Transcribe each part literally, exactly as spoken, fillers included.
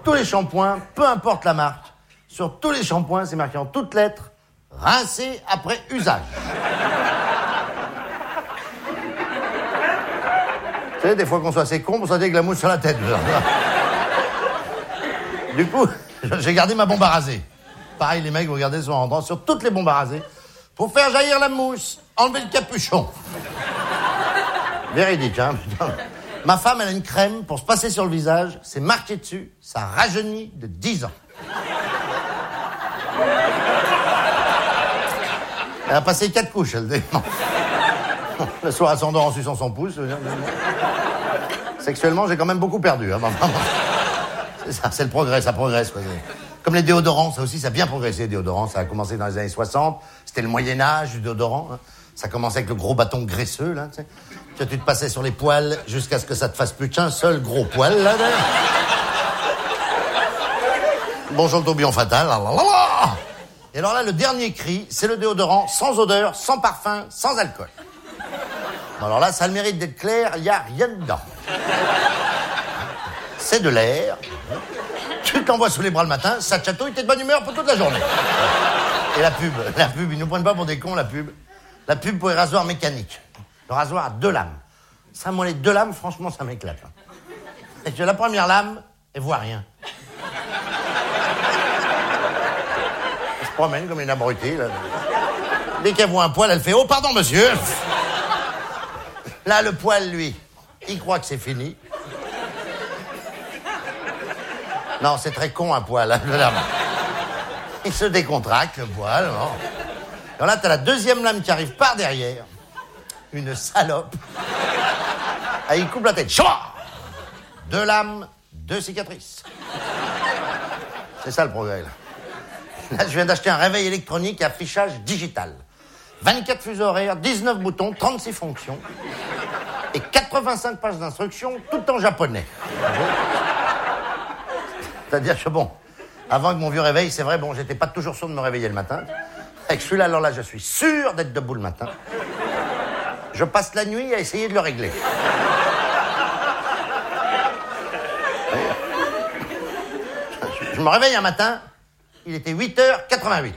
tous les shampoings, peu importe la marque. Sur tous les shampoings, c'est marqué en toutes lettres, rincé après usage. Vous savez, des fois qu'on soit assez con, on soit avec la mousse sur la tête. Du coup, j'ai gardé ma bombe à raser. Pareil, les mecs, vous regardez sur rentrant sur toutes les bombes à raser. Pour faire jaillir la mousse, enlever le capuchon. Véridique, hein, putain. Ma femme, elle a une crème pour se passer sur le visage. C'est marqué dessus, ça rajeunit de dix ans. Elle a passé quatre couches, elle dit. Le soir, elle s'endort en suçant son pouce. Sexuellement, j'ai quand même beaucoup perdu. Hein. C'est ça, c'est le progrès, ça progresse. Quoi. Comme les déodorants, ça aussi, ça a bien progressé, les déodorants. Ça a commencé dans les années soixante. C'était le Moyen-Âge du déodorant. Hein. Ça commençait avec le gros bâton graisseux, là, tu sais. Que tu te passais sur les poils jusqu'à ce que ça te fasse plus qu'un seul gros poil, là. Bonjour le tourbillon fatal. Et alors là, le dernier cri, c'est le déodorant sans odeur, sans parfum, sans alcool. Bon, alors là, ça a le mérite d'être clair, il n'y a rien dedans. C'est de l'air. Tu t'envoies sous les bras le matin, ça te chatouille, t'es de bonne humeur pour toute la journée. Et la pub, la pub, ils nous prennent pas pour des cons, la pub. La pub pour les rasoirs mécaniques. Le rasoir a deux lames. Ça, moi, les deux lames, franchement, ça m'éclate. Et que la première lame, elle voit rien. Elle se promène comme une abrutée, là. Dès qu'elle voit un poil, elle fait « Oh, pardon, monsieur !» Là, le poil, lui, il croit que c'est fini. Non, c'est très con, un poil. Hein, il se décontracte, le poil. Non. Alors là, t'as la deuxième lame qui arrive par derrière. Une salope. Ah, il coupe la tête. Chouah ! Deux lames, deux cicatrices. C'est ça le progrès, là. Là, je viens d'acheter un réveil électronique à affichage digital. vingt-quatre fuseaux horaires, dix-neuf boutons, trente-six fonctions. Et quatre-vingt-cinq pages d'instructions, tout en japonais. C'est-à-dire que bon, avant que mon vieux réveil, c'est vrai, bon, j'étais pas toujours sûr de me réveiller le matin. Avec celui-là, alors là, je suis sûr d'être debout le matin. Je passe la nuit à essayer de le régler. Je me réveille un matin, il était huit heures quatre-vingt-huit.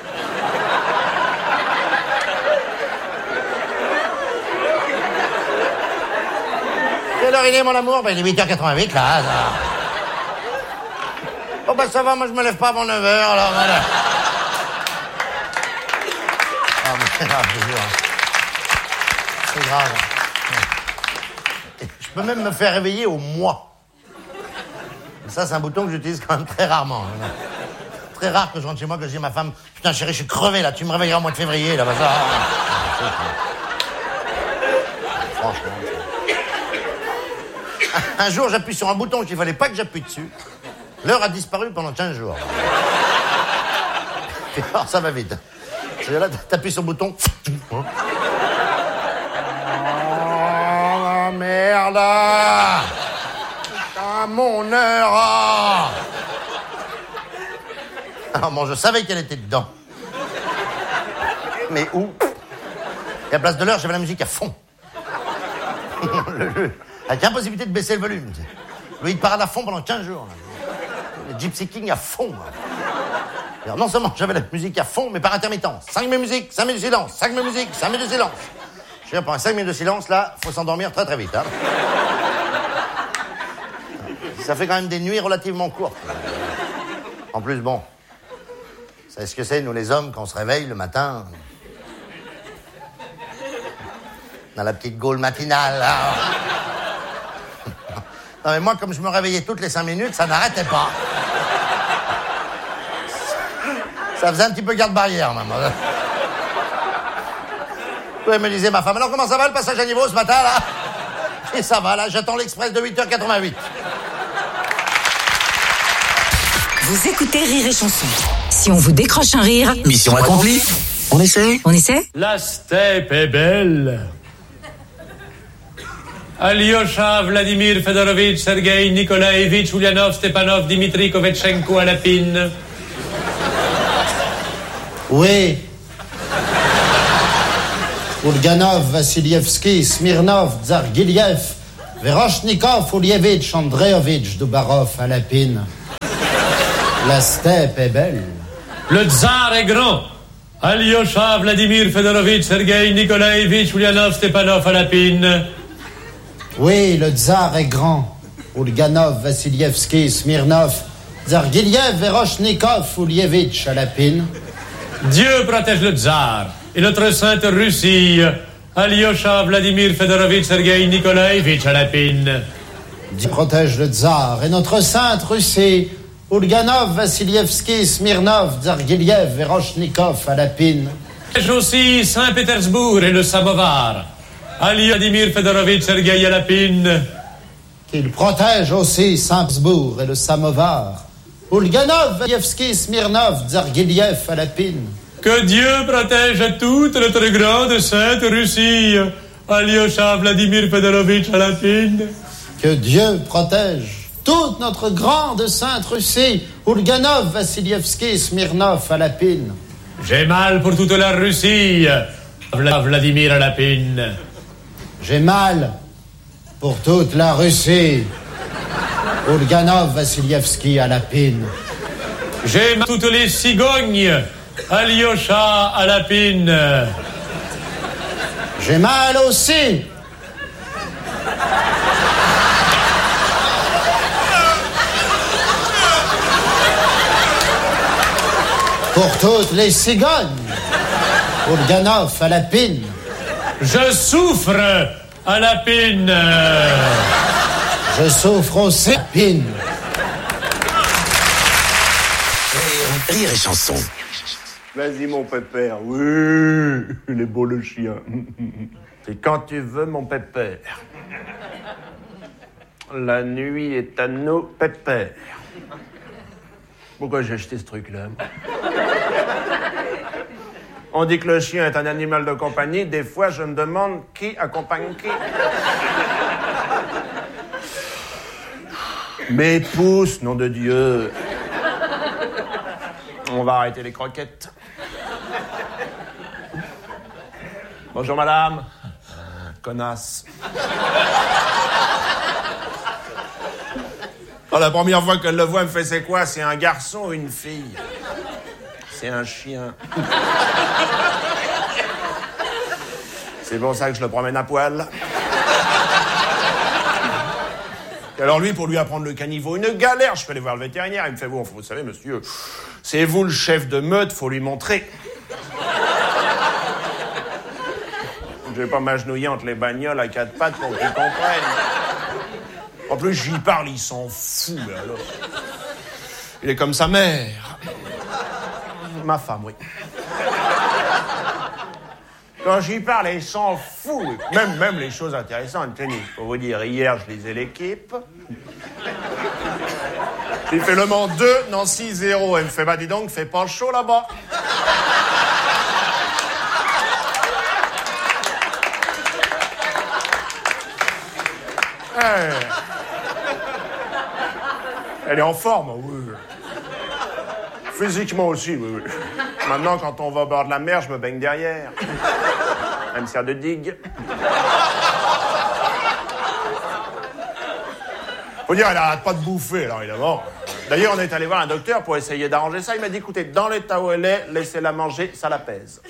Quelle heure il est, mon amour? Ben, il est huit heures quatre-vingt-huit, là. Ça. Oh, ben, ça va, moi, je me lève pas avant neuf heures, alors, voilà. Ah, mais c'est grave, je jure. C'est grave. Je peux même me faire réveiller au mois. Ça, c'est un bouton que j'utilise quand même très rarement. Très rare que je rentre chez moi, que je dis à ma femme, putain, chérie, je suis crevé, là, tu me réveilleras au mois de février, là, bah, ça. Franchement. Un jour, j'appuie sur un bouton qu'il fallait pas que j'appuie dessus. L'heure a disparu pendant quinze jours. Alors, ça va vite. C'est là, t'appuies sur le bouton. Oh, la merde! Putain, mon heure! Alors, bon, je savais qu'elle était dedans. Mais où? Et à la place de l'heure, j'avais la musique à fond. le, Avec l'impossibilité de baisser le volume. Lui, il parade à fond pendant quinze jours. Le Gypsy King à fond. Alors, non seulement j'avais la musique à fond, mais par intermittence. cinq minutes de musique, cinq minutes de silence. cinq minutes de musique, cinq minutes de silence. Je veux dire, pendant cinq minutes de silence, là, faut s'endormir très très vite. Hein. Ça fait quand même des nuits relativement courtes. En plus, bon, vous savez ce que c'est, nous les hommes, quand on se réveille le matin... Dans la petite gaule matinale, là. Non, mais moi, comme je me réveillais toutes les cinq minutes, ça n'arrêtait pas. Ça faisait un petit peu garde-barrière, même. Elle me disait, ma femme, alors comment ça va le passage à niveau ce matin, là? Et ça va, là, j'attends l'express de huit heures quatre-vingt-huit. Vous écoutez Rire et Chanson. Si on vous décroche un rire... Mission accomplie. On essaie On essaie La steppe est belle. Alyosha, Vladimir Fedorovitch, Sergei Nikolaevitch, Ulyanov, Stepanov, Dimitri Kovetchenko à la pine. Oui. Ulyanov, Vassilievski, Smirnov, Zargiliev, Veroshnikov, Ulievitch, Andreevitch, Dubarov à la pine. La steppe est belle. Le tsar est grand. Alyosha Vladimir Fedorovitch Sergei Nikolaevitch Ulyanov Stepanov Alapine. Oui, le tsar est grand. Ulganov, Vassilievski, Smirnov, Zargiliev, Verochnikov, Ulievitch Alapine. Dieu protège le tsar et notre sainte Russie. Alyosha Vladimir Fedorovitch Sergei Nikolaevitch Alapine. Dieu protège le tsar et notre sainte Russie. Ulganov, Vassilievski, Smirnov, Zargiliev, Verochnikov, Alapine. Protège aussi Saint-Pétersbourg et le Samovar. Alyosha Vladimir Fedorovitch Sergei Alapine. Qu'il protège aussi Saint-Pétersbourg et le Samovar. Ulganov, Vassilievski, Smirnov, Zargiliev, Alapine. Que Dieu protège toute notre grande sainte Russie. Alyosha Vladimir Fedorovitch Alapine. Que Dieu protège toute notre grande sainte Russie. Ulganov, Vassilievski, Smirnov, Alapine. J'ai mal pour toute la Russie. Vladimir Alapine. J'ai mal pour toute la Russie. Ulganov, Vassilievski, Alapine. J'ai mal toutes les cigognes. Alyosha Alapine. J'ai mal aussi pour toutes les cigognes. Ulganov, Alapine. Je souffre, Alapine. Je souffre aussi, Alapine. Rire et chanson. Vas-y, mon pépère. Oui, il est beau le chien. C'est quand tu veux, mon pépère. La nuit est à nos pépères. Pourquoi j'ai acheté ce truc-là? On dit que le chien est un animal de compagnie. Des fois, je me demande qui accompagne qui. Mais pousse, nom de Dieu. On va arrêter les croquettes. Bonjour, madame. Connasse. Oh, la première fois qu'elle le voit, elle me fait c'est quoi? C'est un garçon ou une fille? C'est un chien. C'est pour ça que je le promène à poil. Et alors lui, pour lui apprendre le caniveau, une galère. Je peux aller voir le vétérinaire. Il me fait, vous, vous savez, monsieur, c'est vous le chef de meute, faut lui montrer. Je vais pas m'agenouiller entre les bagnoles à quatre pattes pour qu'il comprenne. En plus, j'y parle, il s'en fout, alors. Il est comme sa mère. Ma femme, oui. Quand j'y parle, il s'en fout. Même, même les choses intéressantes. Tenez, pour vous dire, hier, je lisais l'équipe. Il fait Le Mans deux, Nancy zéro. Elle me fait, bah dis donc, fait pas chaud là-bas. Hey. Elle est en forme, oui. Physiquement aussi, oui, oui. Maintenant, quand on va au bord de la mer, je me baigne derrière. Elle me sert de digue. Faut dire, elle arrête pas de bouffer, alors, évidemment. D'ailleurs, on est allé voir un docteur pour essayer d'arranger ça. Il m'a dit, écoutez, dans l'état où elle est, laissez-la manger, ça l'apaise.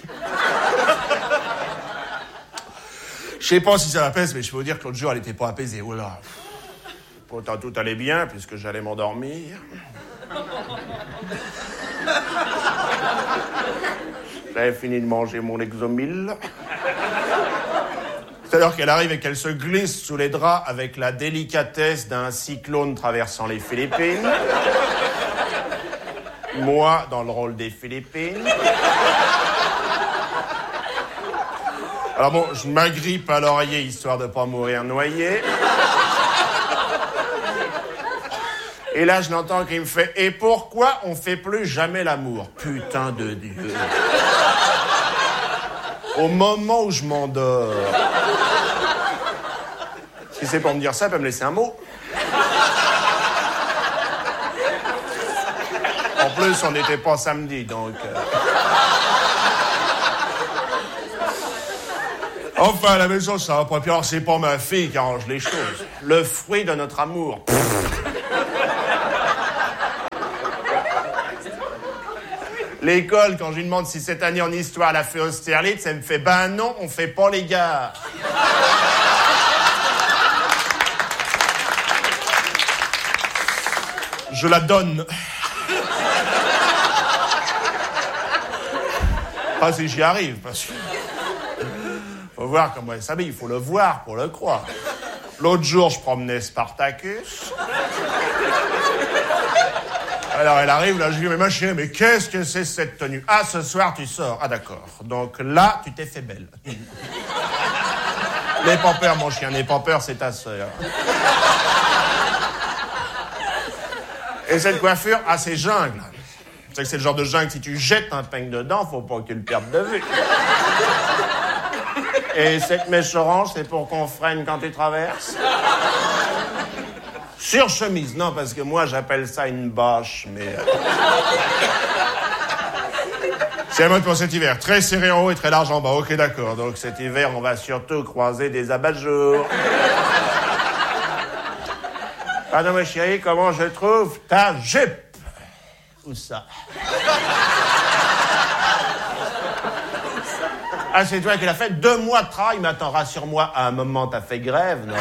Je sais pas si ça l'apaise, mais je peux vous dire que l'autre jour, elle était pas apaisée. Oh là. Pourtant, tout allait bien, puisque j'allais m'endormir. J'avais fini de manger mon Exomil. C'est alors qu'elle arrive et qu'elle se glisse sous les draps avec la délicatesse d'un cyclone traversant les Philippines. Moi, dans le rôle des Philippines. Alors bon, je m'agrippe à l'oreiller histoire de pas mourir noyé. Et là, je l'entends qu'il me fait « Et pourquoi on fait plus jamais l'amour ?» Putain de Dieu. Au moment où je m'endors. Si c'est pour me dire ça, elle peut me laisser un mot. En plus, on n'était pas samedi, donc... Euh... Enfin, à la maison, ça va pas. Puis alors, c'est pas ma fille qui arrange les choses. Le fruit de notre amour. L'école, quand je lui demande si cette année en histoire elle a fait Austerlitz, elle me fait « Ben non, on fait pas les gars ». Je la donne. Pas si j'y arrive, parce que... Faut voir comment elle s'habille, il faut le voir pour le croire. L'autre jour, je promenais Spartacus. Alors, elle arrive, là, je lui dis, mais ma chérie, mais qu'est-ce que c'est cette tenue? Ah, ce soir, tu sors. Ah, d'accord. Donc là, tu t'es fait belle. N'aie pas peur, mon chien, n'aie pas peur, c'est ta sœur. Et cette coiffure, ah, c'est jungle. C'est que c'est le genre de jungle, si tu jettes un peigne dedans, faut pas que tu le perdes de vue. Et cette mèche orange, c'est pour qu'on freine quand tu traverses? Sur chemise, non, parce que moi, j'appelle ça une bâche, mais... C'est la mode pour cet hiver. Très serré en haut et très large en bas. Ok, d'accord. Donc cet hiver, on va surtout croiser des abat-jours. Pardon, ma chérie, comment je trouve ta jupe? Où ça? Ah, c'est toi qui l'as fait deux mois de travail, mais attends, rassure-moi, à un moment, t'as fait grève, non?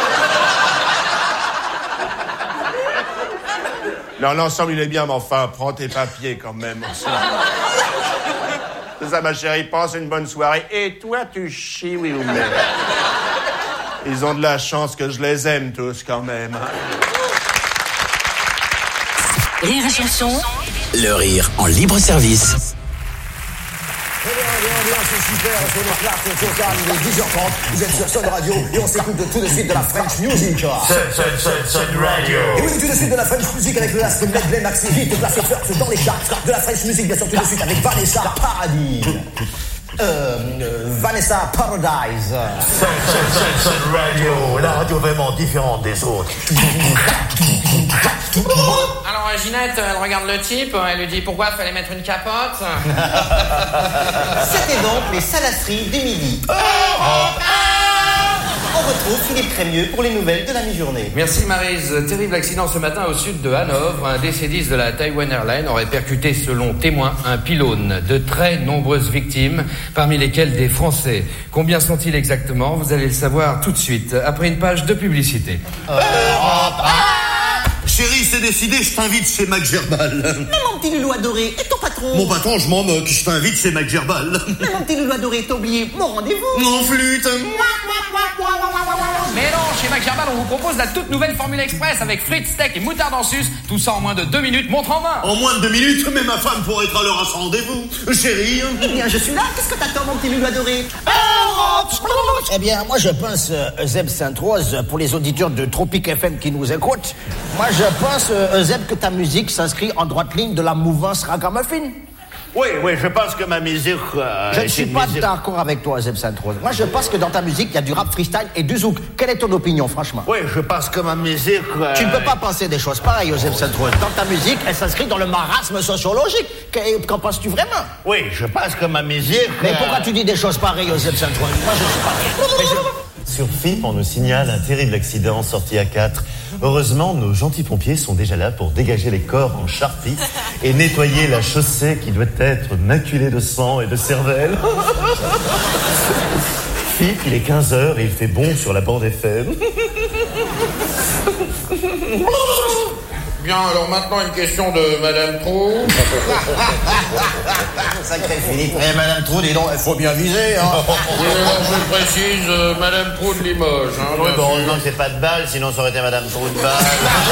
Non, l'ensemble, il est bien, mais enfin, prends tes papiers quand même. C'est ça, ma chérie, passe une bonne soirée. Et toi, tu chies, oui ou non? Ils ont de la chance que je les aime tous, quand même. Rire et chanson. Le rire en libre service. C'est super, sur le clap, sur Total, il est dix heures trente, vous êtes sur Sun Radio et on s'écoute de tout de suite de la French Music. Sun, Sun, Sun, Sun Radio. Et oui, tout de suite de la French Music avec le last medley maxi hit placé first dans les charts. De la French Music, bien sûr, tout de suite avec Vanessa Paradis. Euh, euh, Vanessa Paradise. Sun, Sun, Sun, Sun Radio, la radio vraiment différente des autres. Alors Ginette, elle regarde le type, elle lui dit pourquoi il fallait mettre une capote. C'était donc les salasseries du midi. On retrouve Philippe Crémieux pour les nouvelles de la mi-journée. Merci Maryse. Terrible accident ce matin au sud de Hanovre. Un D C dix de la Taiwan Airlines aurait percuté, selon témoins, un pylône. De très nombreuses victimes, parmi lesquelles des Français. Combien sont-ils exactement? Vous allez le savoir tout de suite, après une page de publicité. Euh, Chérie, c'est décidé, je t'invite chez Mac Gerbal. Mais mon petit loulou adoré, et ton patron? Mon patron, je m'en moque, je t'invite chez Mac Gerbal. Mais mon petit loulou adoré, t'as oublié mon rendez-vous? Mon flûte. Mais non, chez Mac Gerbal, on vous propose la toute nouvelle Formule Express avec frites, steak et moutarde en sus. Tout ça en moins de deux minutes, montre en main. En moins de deux minutes, mais ma femme pourrait être à l'heure à son rendez-vous. Chérie. Eh bien, je suis là, qu'est-ce que t'attends, mon petit loulou adoré? Eh bien, moi, je pense, euh, Zeb Sainte-Rose, pour les auditeurs de Tropic F M qui nous écoutent, moi, je pense, euh, Zeb, que ta musique s'inscrit en droite ligne de la mouvance ragamuffin. Oui, oui, je pense que ma musique... Euh, je ne suis pas musique... d'accord avec toi, Zeb Sainte-Rose. Moi, je pense que dans ta musique, il y a du rap freestyle et du zouk. Quelle est ton opinion, franchement? Oui, je pense que ma musique... Euh... Tu ne peux pas penser des choses pareilles, Zeb Sainte-Rose. Dans ta musique, elle s'inscrit dans le marasme sociologique. Qu'en penses-tu vraiment? Oui, je pense que ma musique... Mais euh... pourquoi tu dis des choses pareilles, Zeb Sainte-Rose? Moi, je ne suis pas... Mais je... Sur F I P, on nous signale un terrible accident sorti à quatre. Heureusement, nos gentils pompiers sont déjà là pour dégager les corps en charpie et nettoyer la chaussée qui doit être maculée de sang et de cervelle. F I P, il est quinze heures et il fait bon sur la bande F M. Bien, alors maintenant une question de Madame Trou. Sacré Philippe. Eh, Madame Trou, dis donc, il faut bien viser, hein. Oui, alors je précise, euh, Madame Trou de Limoges. Hein, oui, bon, heureusement que c'est pas de balle, sinon ça aurait été Madame Trou de balle.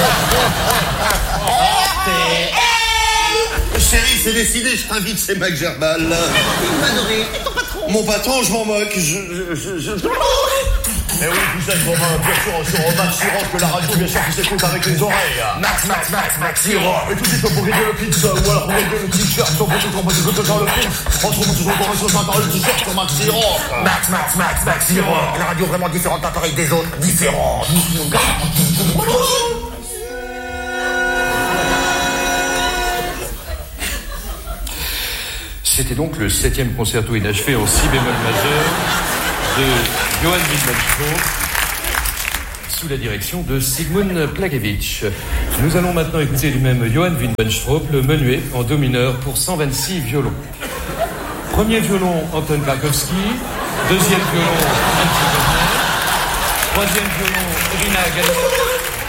Chérie, c'est décidé, je t'invite chez Mac Gerbal. Il m'adorait, et ton patron? Mon patron, je m'en moque, je... je, je, je... Eh oui, tout ça, bon, bien sûr, sur Max Siroc, que la radio, bien sûr, qui s'écoute avec les oreilles. Max, Max, Max, Max Siroc. Et tout de suite, pour régler le pizza, ou alors pour régler le t-shirt, sur votre compagnie que dans le film. Entre-nous, toujours pour rester sur le t-shirt sur Max Siroc. Max, Max, Max, Max Siroc. La radio vraiment différente, appareil des autres, différente. C'était donc le septième concerto inachevé en si bémol majeur de Johann Wilhelm Schaub, sous la direction de Sigmund Plagevich. Nous allons maintenant écouter du même Johann Windenstraup, le menuet en do mineur pour cent vingt-six violons. Premier violon, Anton Krakowski. Deuxième violon, Antti Wagner. Troisième violon, Irina Galina.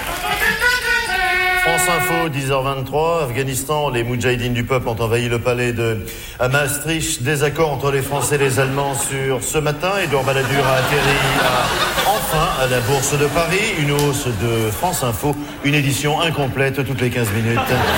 France Info, dix heures vingt-trois, Afghanistan, les Moudjahidines du peuple ont envahi le palais de à Maastricht. Désaccord entre les Français et les Allemands sur ce matin. Édouard Balladur a atterri à, enfin à la Bourse de Paris. Une hausse de France Info, une édition incomplète toutes les quinze minutes.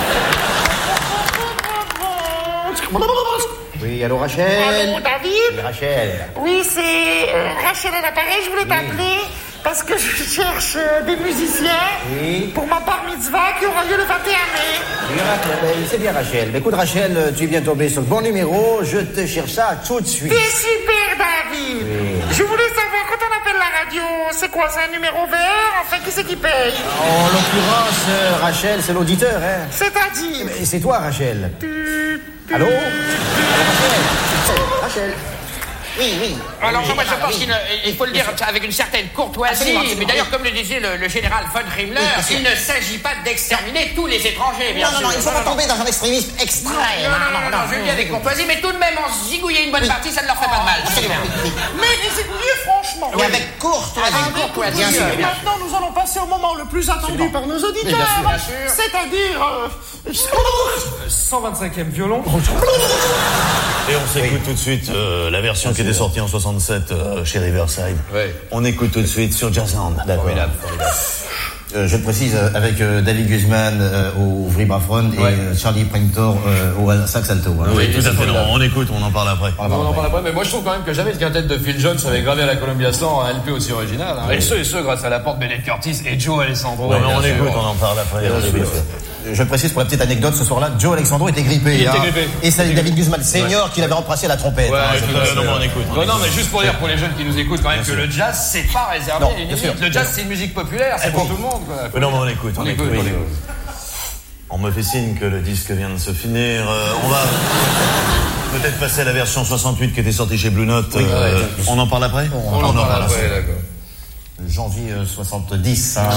Oui, allô Rachel? Allô David? Oui, Rachel. Oui, c'est euh, Rachel à l'appareil, je voulais Oui. t'appeler parce que je cherche euh, des musiciens Oui. pour ma bar mitzvah qui aura lieu le vingt et un mai. Oui, Rachel, ben, c'est bien Rachel. Ben, écoute Rachel, tu viens tomber sur le bon numéro, je te cherche ça tout de suite. T'es super David. Oui. Je voulais savoir, quand on appelle la radio, c'est quoi, c'est un numéro vert? Enfin, qui c'est qui paye? En l'occurrence, euh, Rachel, c'est l'auditeur, hein. C'est-à-dire? Et c'est toi Rachel. Allô? Rachel? Rachel? Oui, oui. Alors, Oui, moi, je ah, pense oui. qu'il ne- il faut le dire avec une certaine courtoisie. Absolument, absolument, Mais d'ailleurs, oui. comme le disait le, le général von Himmler, Oui, bien sûr. il ne s'agit pas d'exterminer tous les étrangers, bien Non, non, sûr. non, il ne faut pas tomber dans un extrémisme extrême. Non, non, non, non, je le dis avec courtoisie, mais tout de même, en zigouiller une bonne partie, ça ne leur fait pas de mal. C'est bien. Mais les ébouillés, franchement. Et avec courtoisie. Avec courtoisie, Bien sûr, Et bien sûr. maintenant, nous allons passer au moment le plus attendu par nos auditeurs. bien sûr, bien sûr. C'est-à-dire... euh, cent vingt-cinquième violon. Et on s'écoute tout de suite euh, la version qui était sortie en soixante-sept euh, chez Riverside. Ouais. On écoute tout de suite sur Jazzland. D'accord. Euh, je le précise, euh, avec euh, David Guzman euh, au vibraphone et Ouais. euh, Charlie Printor euh, au sax alto. Hein. Oui, tout à fait. Non, on écoute, on en parle après. On en On parle en après. parle après, mais moi je trouve quand même que jamais le quintet de Phil Jones avait gravé à la Columbia cent un L P aussi original. Hein. Et ce, et ce, grâce à l'apport de Bennett Curtis et Joe Alessandro. Ouais, mais bien on sûr. écoute, on en parle après. Euh, Je le précise pour la petite anecdote, ce soir-là, Joe Alexandro était grippé. Il était hein. grippé. Et c'est David Guzman senior qui l'avait remplacé à la trompette. Ouais, hein. tout à fait. non, mais on écoute. Non, non, mais juste pour dire pour les jeunes qui nous écoutent quand même que le jazz c'est pas réservé Non, à une bien élite. sûr. Le jazz c'est une musique populaire, c'est Eh pour oui. tout le monde. Quoi. Mais non, mais on écoute. On écoute, oui. on écoute. On me fait signe que le disque vient de se finir. Euh, on va peut-être passer à la version soixante-huit qui était sortie chez Blue Note. Oui, Euh, ouais. on en parle après On On en parle après, d'accord. Janvier euh, soixante-dix. Hein.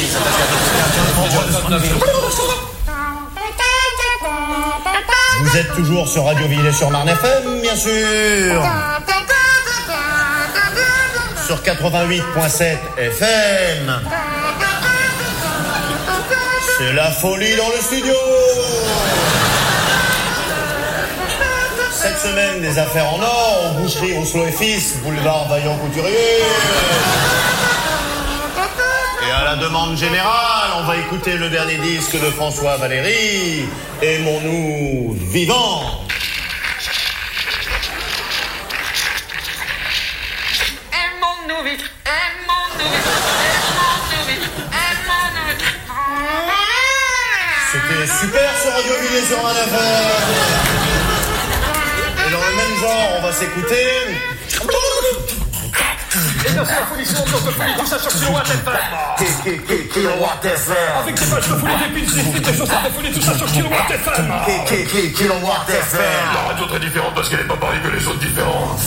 Vous êtes toujours sur Radio Villers-sur-Marne F M, bien sûr. Sur quatre-vingt-huit virgule sept F M. C'est la folie dans le studio. Cette semaine, des affaires en or, aux boucheries Oslo et Fils, boulevard Vaillant Couturier. Et à la demande générale, on va écouter le dernier disque de François Valéry, Aimons-nous vivants. Aimons-nous vite, aimons-nous vite, aimons-nous vite, aimons-nous vite. C'était super sur Radio Villers-sur-Marne F M. Et dans le même genre, on va s'écouter. Et bien sûr, folie sur ambiance de folie, tout ça sur Kilowatt F M. Kilowatt F M. Avec des pages de folie, des pins, des frites, des chaussettes de folie, tout ça sur Kilowatt F M. Kilowatt F M. La radio très différente parce qu'elle est pas pareille que les autres différents.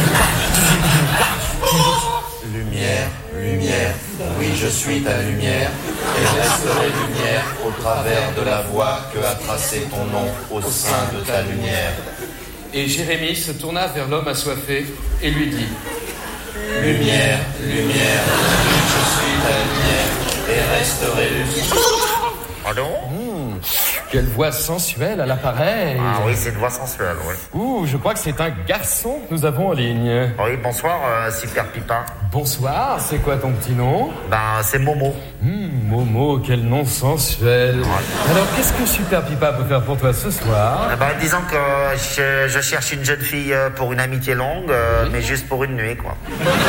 Lumière, lumière, oui je suis ta lumière, et resterai lumière au travers de la voie que a tracé ton nom au sein de ta lumière. Et Jérémie se tourna vers l'homme assoiffé et lui dit Lumière, lumière, oui je suis ta lumière, et resterai lumière. Pardon? Mmh, quelle voix sensuelle à l'appareil. Ah oui, c'est une voix sensuelle, oui. Ouh, je crois que c'est un garçon que nous avons en ligne. Oui, bonsoir, euh, Super Pipa. Bonsoir, c'est quoi ton petit nom? Ben, c'est Momo. Mmh, Momo, quel nom sensuel. Alors, qu'est-ce que Super Pipa peut faire pour toi ce soir? Eh ben, disons que je, je cherche une jeune fille euh, pour une amitié longue, euh, mais juste pour une nuit, quoi.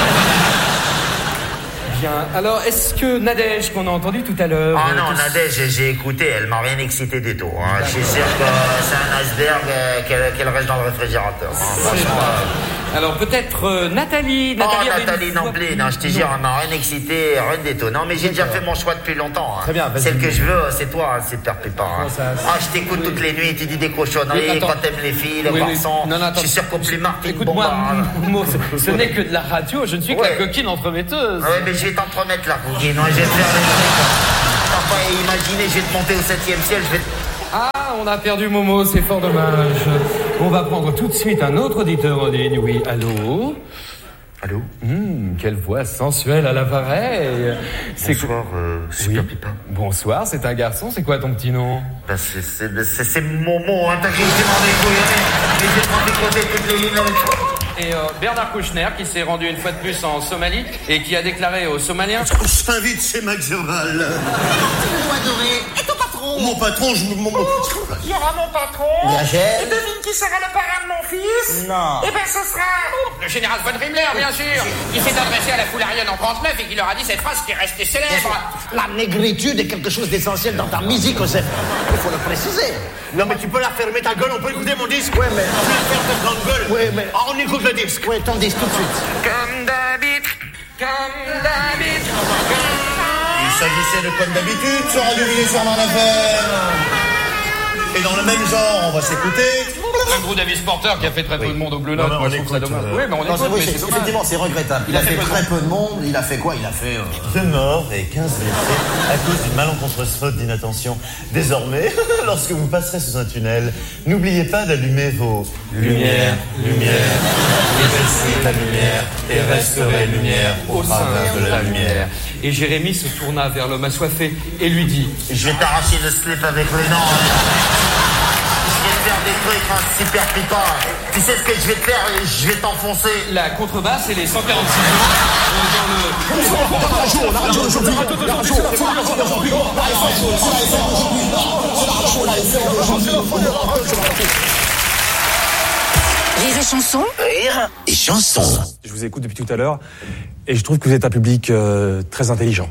Bien, alors, est-ce que Nadège, qu'on a entendu tout à l'heure... Ah euh, non, tout- Nadège, j'ai- j'ai écouté, elle m'a rien excité du tout. Hein. Je suis sûr que c'est un iceberg euh, qu'elle qu'elle reste dans le réfrigérateur. Hein. C'est Franchement, vrai. euh, Alors, peut-être euh, Nathalie... Oh, Nathalie, avait Nathalie une non voix plus, plus- non, je te jure, elle m'a rien excité, rien du tout. Non, mais j'ai déjà fait mon choix depuis longtemps. Hein. Très bien, vas-y. Celle que je veux, c'est toi, hein, Super Pépin. Hein. Comment ça, Ah, je t'écoute toutes les nuits, tu dis des cochonneries, Oui, attends. quand t'aimes les filles, le Oui, oui. garçon. Non, non, attends. Je suis sûr qu'on plus Martine Écoute-moi, Bombard. hein. Momo, ce, ce n'est que de la radio, je ne suis que Ouais. la coquine entremetteuse. Ouais, mais je vais t'entremettre la coquine, hein, je vais te faire les trucs. pas imaginer, je vais te monter au septième ciel, je vais te... Ah, on a perdu Momo, c'est fort dommage. On va prendre tout de suite un autre auditeur en ligne. Oui, allô? Allô? Hum, quelle voix sensuelle à l'appareil. Bonsoir, euh, c'est oui. Capitaine. Bonsoir, c'est un garçon, c'est quoi ton petit nom? Bah, c'est, c'est, c'est, c'est Momo, hein, t'as qu'à m'en découvrir. Mais j'ai pas décoté toutes les lignes avec toi. Et euh, Bernard Kouchner, qui s'est rendu une fois de plus en Somalie et qui a déclaré aux Somaliens... Je t'invite, c'est Max Gerval. Mon adoré. Et ton patron? Mon patron, je me... Mon... Il y aura mon patron. Rachel. Et devine qui sera le parrain de mon fils? Non. Eh ben, ce sera... Le général von Himmler, bien sûr. Il s'est adressé à la foule aryenne en trente-neuf et qui leur a dit cette phrase qui est restée célèbre. La négritude est quelque chose d'essentiel dans ta musique, Joseph. Il faut le préciser. Non, mais tu peux la fermer ta gueule, on peut écouter mon disque? Ouais, mais... Tu vas faire ta grande gueule? Ouais, mais... Ah, on écoute le disque. Ouais, ton disque tout de suite. Comme d'habitude. Comme d'habitude. Il s'agissait de comme d'habitude sur Radio Ville sur Man F M. Et dans le même genre, on va s'écouter... Un gros Davis Porter qui a fait très peu Oui. de monde au Bleu Non, Note, mais moi on je trouve ça écoute, dommage. euh, Oui, mais on Non, écoute, c'est vrai, mais c'est- c'est dommage. effectivement, c'est regrettable. Il, a fait, très peu de monde. Il a fait quoi? Il a fait... euh, Deux morts et quinze blessés à cause d'une malencontreuse faute d'inattention. Désormais, lorsque vous passerez sous un tunnel, n'oubliez pas d'allumer vos Lumière, lumière, oui je suis la lumière, et resterai lumière au Au sein travers de la lumière. Et Jérémie se tourna vers l'homme assoiffé et lui dit... Je vais t'arracher le slip avec le nom. Hein. Je vais te faire des trucs hein, super piquants. Tu sais ce que je vais te faire? Je vais t'enfoncer. La contrebasse et les cent quarante-six jours dans le... La radio, la radio aujourd'hui, la radio, la radio aujourd'hui, Rire et chanson. Rire et chanson. Je vous écoute depuis tout à l'heure et je trouve que vous êtes un public euh, très intelligent.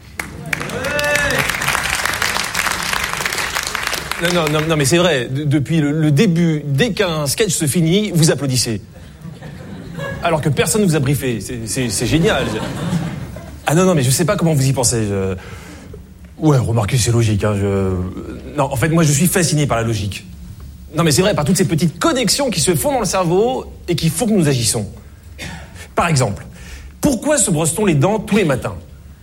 Non, non, non, non mais c'est vrai, de- depuis le, le début, dès qu'un sketch se finit, vous applaudissez. Alors que personne ne vous a briefé, c'est, c'est, c'est génial. Ah non, non, mais je sais pas comment vous y pensez. Je... Ouais, remarquez, c'est logique. Hein, je... Non, en fait, moi je suis fasciné par la logique. Non mais c'est vrai, par toutes ces petites connexions qui se font dans le cerveau et qui font que nous agissons. Par exemple, pourquoi se brosse-t-on les dents tous les matins?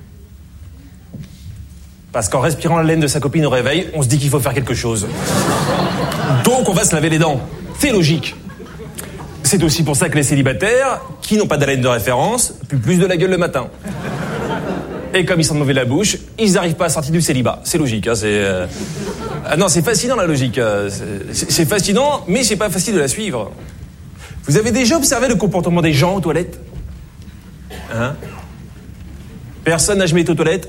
Parce qu'en respirant la laine de sa copine au réveil, on se dit qu'il faut faire quelque chose. Donc on va se laver les dents. C'est logique. C'est aussi pour ça que les célibataires, qui n'ont pas d'haleine de référence, puent plus de la gueule le matin. Et comme ils sont mauvais la bouche, ils n'arrivent pas à sortir du célibat. C'est logique, hein, c'est... Euh... Ah non, c'est fascinant la logique. euh, C'est, c'est fascinant, mais c'est pas facile de la suivre. Vous avez déjà observé le comportement des gens aux toilettes? Hein? Personne n'a jamais été aux toilettes?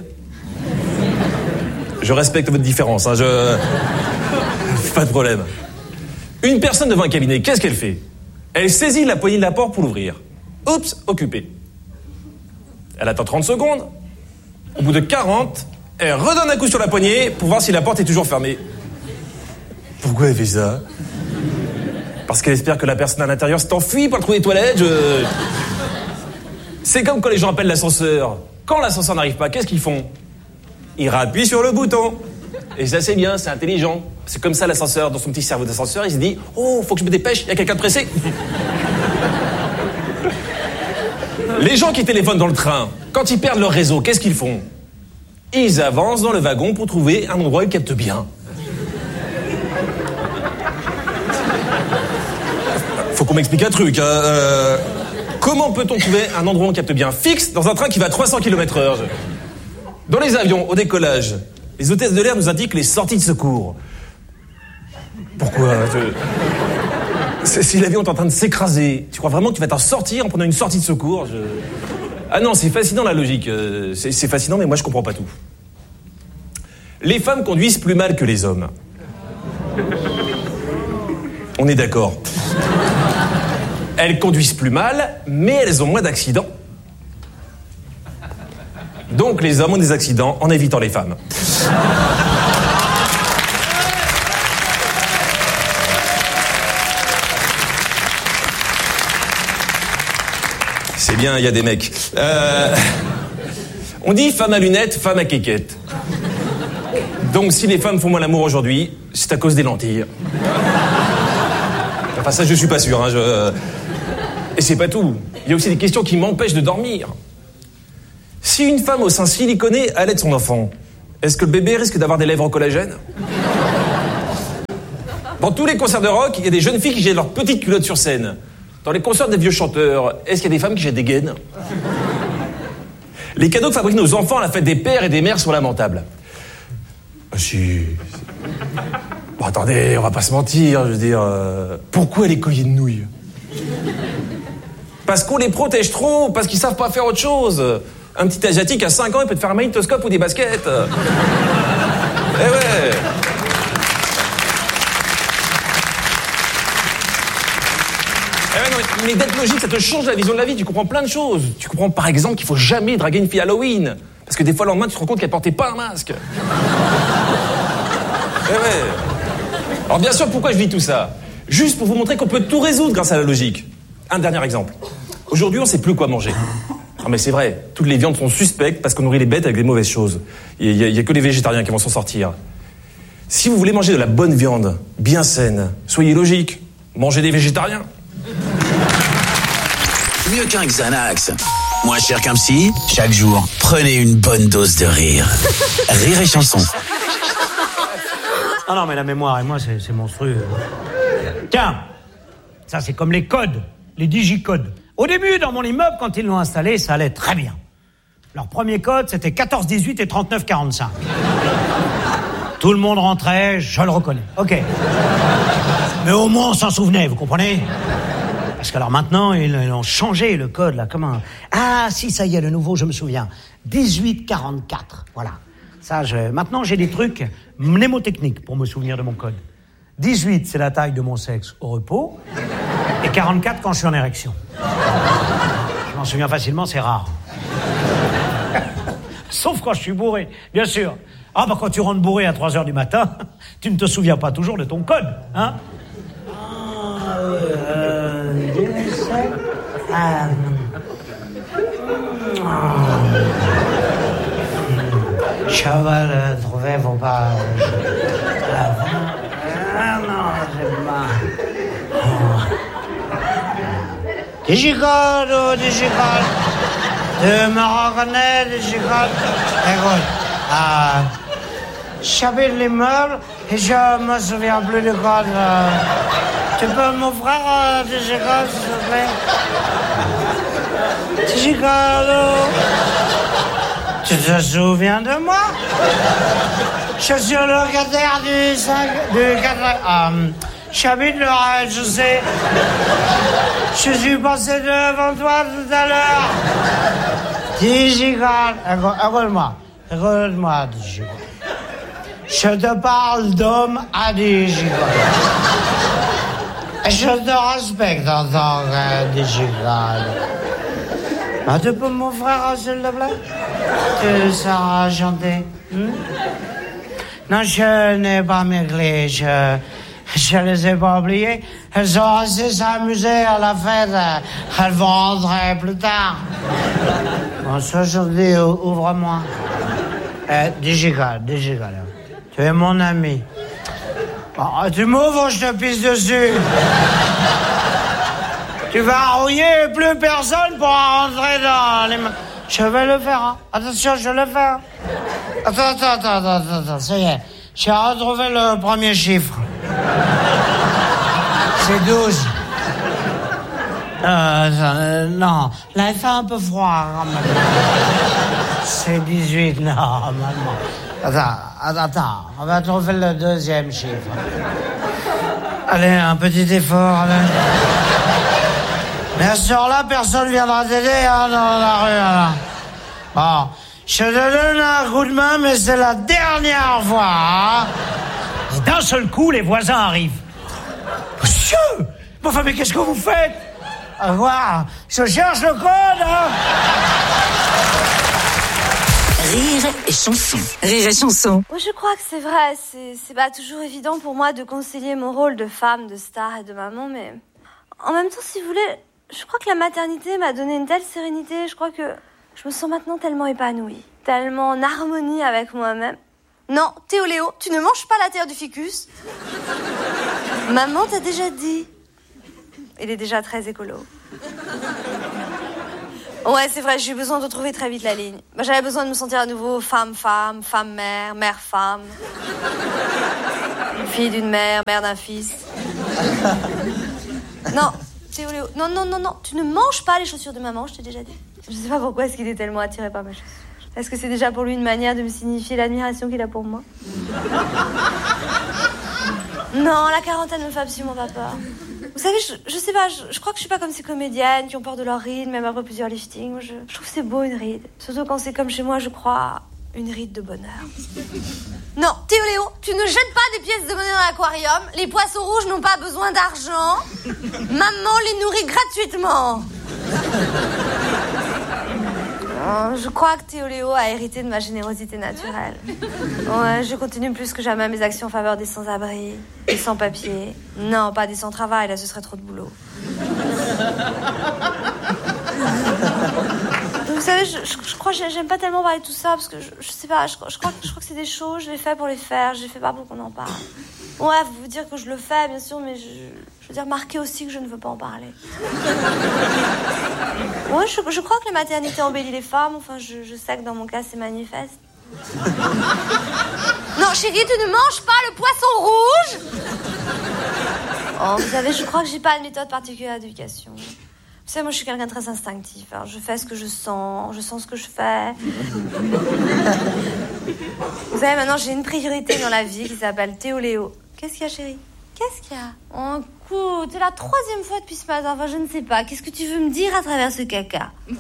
Je respecte votre différence, hein, je... Pas de problème. Une personne devant un cabinet, qu'est-ce qu'elle fait? Elle saisit la poignée de la porte pour l'ouvrir. Oups, occupé. Elle attend trente secondes. Au bout de quarante, elle redonne un coup sur la poignée pour voir si la porte est toujours fermée. Pourquoi elle fait ça? Parce qu'elle espère que la personne à l'intérieur s'est enfuie pour trouver les toilettes. Je... C'est comme quand les gens appellent l'ascenseur. Quand l'ascenseur n'arrive pas, qu'est-ce qu'ils font? Ils rappuient sur le bouton. Et ça, c'est bien, c'est intelligent. C'est comme ça, l'ascenseur, dans son petit cerveau d'ascenseur, il se dit « Oh, faut que je me dépêche, il y a quelqu'un de pressé !» Les gens qui téléphonent dans le train, quand ils perdent leur réseau, qu'est-ce qu'ils font? Ils avancent dans le wagon pour trouver un endroit où ils captent bien. Faut qu'on m'explique un truc. Hein. Euh, comment peut-on trouver un endroit où on capte bien fixe dans un train qui va à trois cents kilomètres heure? Dans les avions, au décollage, les hôtesses de l'air nous indiquent les sorties de secours. Pourquoi? Je... Si l'avion est en train de s'écraser, tu crois vraiment que tu vas t'en sortir en prenant une sortie de secours? Je... Ah non, c'est fascinant la logique. C'est, c'est fascinant, mais moi je comprends pas tout. Les femmes conduisent plus mal que les hommes. On est d'accord. Elles conduisent plus mal, mais elles ont moins d'accidents. Donc les hommes ont des accidents en évitant les femmes. C'est bien, il y a des mecs. Euh, on dit femme à lunettes, femme à quéquette. Donc si les femmes font moins l'amour aujourd'hui, c'est à cause des lentilles. Enfin ça je suis pas sûr. Hein, je... Et c'est pas tout. Il y a aussi des questions qui m'empêchent de dormir. Si une femme au sein siliconé allait son enfant, Est-ce que le bébé risque d'avoir des lèvres au collagène? Dans tous les concerts de rock, il y a des jeunes filles qui jettent leurs petites culottes sur scène. Dans les concerts des vieux chanteurs, est-ce qu'il y a des femmes qui jettent des gaines? Les cadeaux que fabriquent nos enfants à la fête des pères et des mères sont lamentables. Ah, si... Bon, attendez, on va pas se mentir, je veux dire... Euh... Pourquoi les colliers de nouilles? Parce qu'on les protège trop, parce qu'ils savent pas faire autre chose. Un petit Asiatique à cinq ans, il peut te faire un magnétoscope ou des baskets. Eh ouais. Eh ouais, non, mais, mais d'être logique, ça te change la vision de la vie. Tu comprends plein de choses. Tu comprends par exemple qu'il faut jamais draguer une fille à Halloween. Parce que des fois, le lendemain, tu te rends compte qu'elle portait pas un masque. Eh ouais. Alors bien sûr, pourquoi je dis tout ça? Juste pour vous montrer qu'on peut tout résoudre grâce à la logique. Un dernier exemple. Aujourd'hui, on sait plus quoi manger. Non mais c'est vrai, toutes les viandes sont suspectes parce qu'on nourrit les bêtes avec des mauvaises choses. Il n'y a, a que les végétariens qui vont s'en sortir. Si vous voulez manger de la bonne viande, bien saine, soyez logique, mangez des végétariens. Mieux qu'un Xanax. Moins cher qu'un psy, chaque jour, prenez une bonne dose de rire. Rire et chanson. Ah non, mais la mémoire et moi, c'est, c'est monstrueux. Tiens, ça c'est comme les codes, les digicodes. Au début, dans mon immeuble, quand ils l'ont installé, ça allait très bien. Leur premier code, c'était quatorze dix-huit et trente-neuf quarante-cinq. Tout le monde rentrait, je le reconnais. Ok. Mais au moins, on s'en souvenait, vous comprenez? Parce que alors maintenant, ils, ils ont changé le code, là, comment? Ah, si, ça y est, le nouveau, je me souviens. dix-huit quarante-quatre, voilà. Ça, je... Maintenant, j'ai des trucs mnémotechniques pour me souvenir de mon code. dix-huit, c'est la taille de mon sexe au repos. Et quarante-quatre quand je suis en érection. Je m'en souviens facilement, c'est rare. Sauf quand je suis bourré, bien sûr. Ah, bah quand tu rentres bourré à trois heures du matin, tu ne te souviens pas toujours de ton code, hein? Ah, euh... Ah, cheval euh, trouvé, faut pas... Ah non, c'est pas... Oh. Digicode, oh, digicode. Tu me reconnais, digicode. Écoute, euh, j'habite l'immeuble et je me souviens plus du code. Euh, tu peux m'offrir euh, digicode, s'il te plaît? Digicode, oh. Tu te souviens de moi? Je suis le locataire du cinq, du quatre... Euh, J'habite le rez-de-chaussée. Je suis passé devant toi tout à l'heure. Digicode. Écoute-moi. Écoute-moi, Digicode. Je te parle d'homme à Digicode. Et je te respecte en tant que Digicode. Ah, tu peux m'offrir, s'il te plaît? Tu seras chanter. Hmm? Non, je n'ai pas mes clés. Je... Je les ai pas oubliées. Elles ont assez s'amuser à la fête. Elles vont rentrer plus tard. Bon, ça, je te dis, ouvre-moi. Euh, Digicode, Digicode. Tu es mon ami. Bon, tu m'ouvres, je te pisse dessus. Tu vas rouiller et plus personne pourra rentrer dans les... Je vais le faire, hein. Attention, je vais le faire. Attends, attends, attends, attends, attends, ça y est. J'ai retrouvé le premier chiffre. C'est douze. Euh, euh, non, là, il fait un peu froid. C'est dix-huit, non, maman. Attends, attends, attends, on va trouver le deuxième chiffre. Allez, un petit effort, allez. Bien sûr, là, personne viendra t'aider, hein, dans la rue, là. Bon, je te donne un coup de main, mais c'est la dernière fois, hein. Et d'un seul coup, les voisins arrivent. Monsieur! Mais enfin, mais qu'est-ce que vous faites? À voir, je cherche le code, hein. Rire et chanson. Rire et chanson. Moi, je crois que c'est vrai. C'est, c'est pas toujours évident pour moi de concilier mon rôle de femme, de star et de maman, mais en même temps, si vous voulez, je crois que la maternité m'a donné une telle sérénité. Je crois que je me sens maintenant tellement épanouie, tellement en harmonie avec moi-même. Non, Théo Léo, tu ne manges pas la terre du ficus. Maman t'a déjà dit. Il est déjà très écolo. Ouais, c'est vrai, j'ai eu besoin de retrouver très vite la ligne. Bah, j'avais besoin de me sentir à nouveau femme-femme, femme-mère, mère-femme. Fille d'une mère, mère d'un fils. Non, Théo Léo, non, non, non, non, tu ne manges pas les chaussures de maman, je t'ai déjà dit. Je sais pas pourquoi est-ce qu'il est tellement attiré par mes chaussures. Est-ce que c'est déjà pour lui une manière de me signifier l'admiration qu'il a pour moi? Non, la quarantaine me fait absolument pas peur. Vous savez, je, je sais pas, je, je crois que je suis pas comme ces comédiennes qui ont peur de leur ride, même après plusieurs liftings. Moi, je, je trouve que c'est beau une ride. Surtout quand c'est comme chez moi, je crois, une ride de bonheur. Non, Théo Léo, tu ne jettes pas des pièces de monnaie dans l'aquarium. Les poissons rouges n'ont pas besoin d'argent. Maman les nourrit gratuitement. Oh, je crois que Théo Léo a hérité de ma générosité naturelle. Ouais, je continue plus que jamais mes actions en faveur des sans-abri, des sans-papiers. Non, pas des sans-travail, là ce serait trop de boulot. Vous savez, je, je, je crois que j'aime pas tellement parler de tout ça, parce que je, je sais pas, je, je, crois, je crois que c'est des choses, je les fais pour les faire, je les fais pas pour qu'on en parle. Ouais, vous dire que je le fais, bien sûr, mais je, je veux dire marquer aussi que je ne veux pas en parler. Ouais, je, je crois que la maternité embellit les femmes, enfin, je, je sais que dans mon cas, c'est manifeste. Non, chérie, tu ne manges pas le poisson rouge. Oh, vous savez, je crois que j'ai pas de méthode particulière d'éducation. Vous savez, moi, je suis quelqu'un de très instinctif. Alors, je fais ce que je sens, je sens ce que je fais. Vous savez, maintenant, j'ai une priorité dans la vie qui s'appelle Théo Léo. Qu'est-ce qu'il y a, chérie? Qu'est-ce qu'il y a? Oh, écoute, c'est la troisième fois depuis ce matin. Enfin, je ne sais pas. Qu'est-ce que tu veux me dire à travers ce caca? Je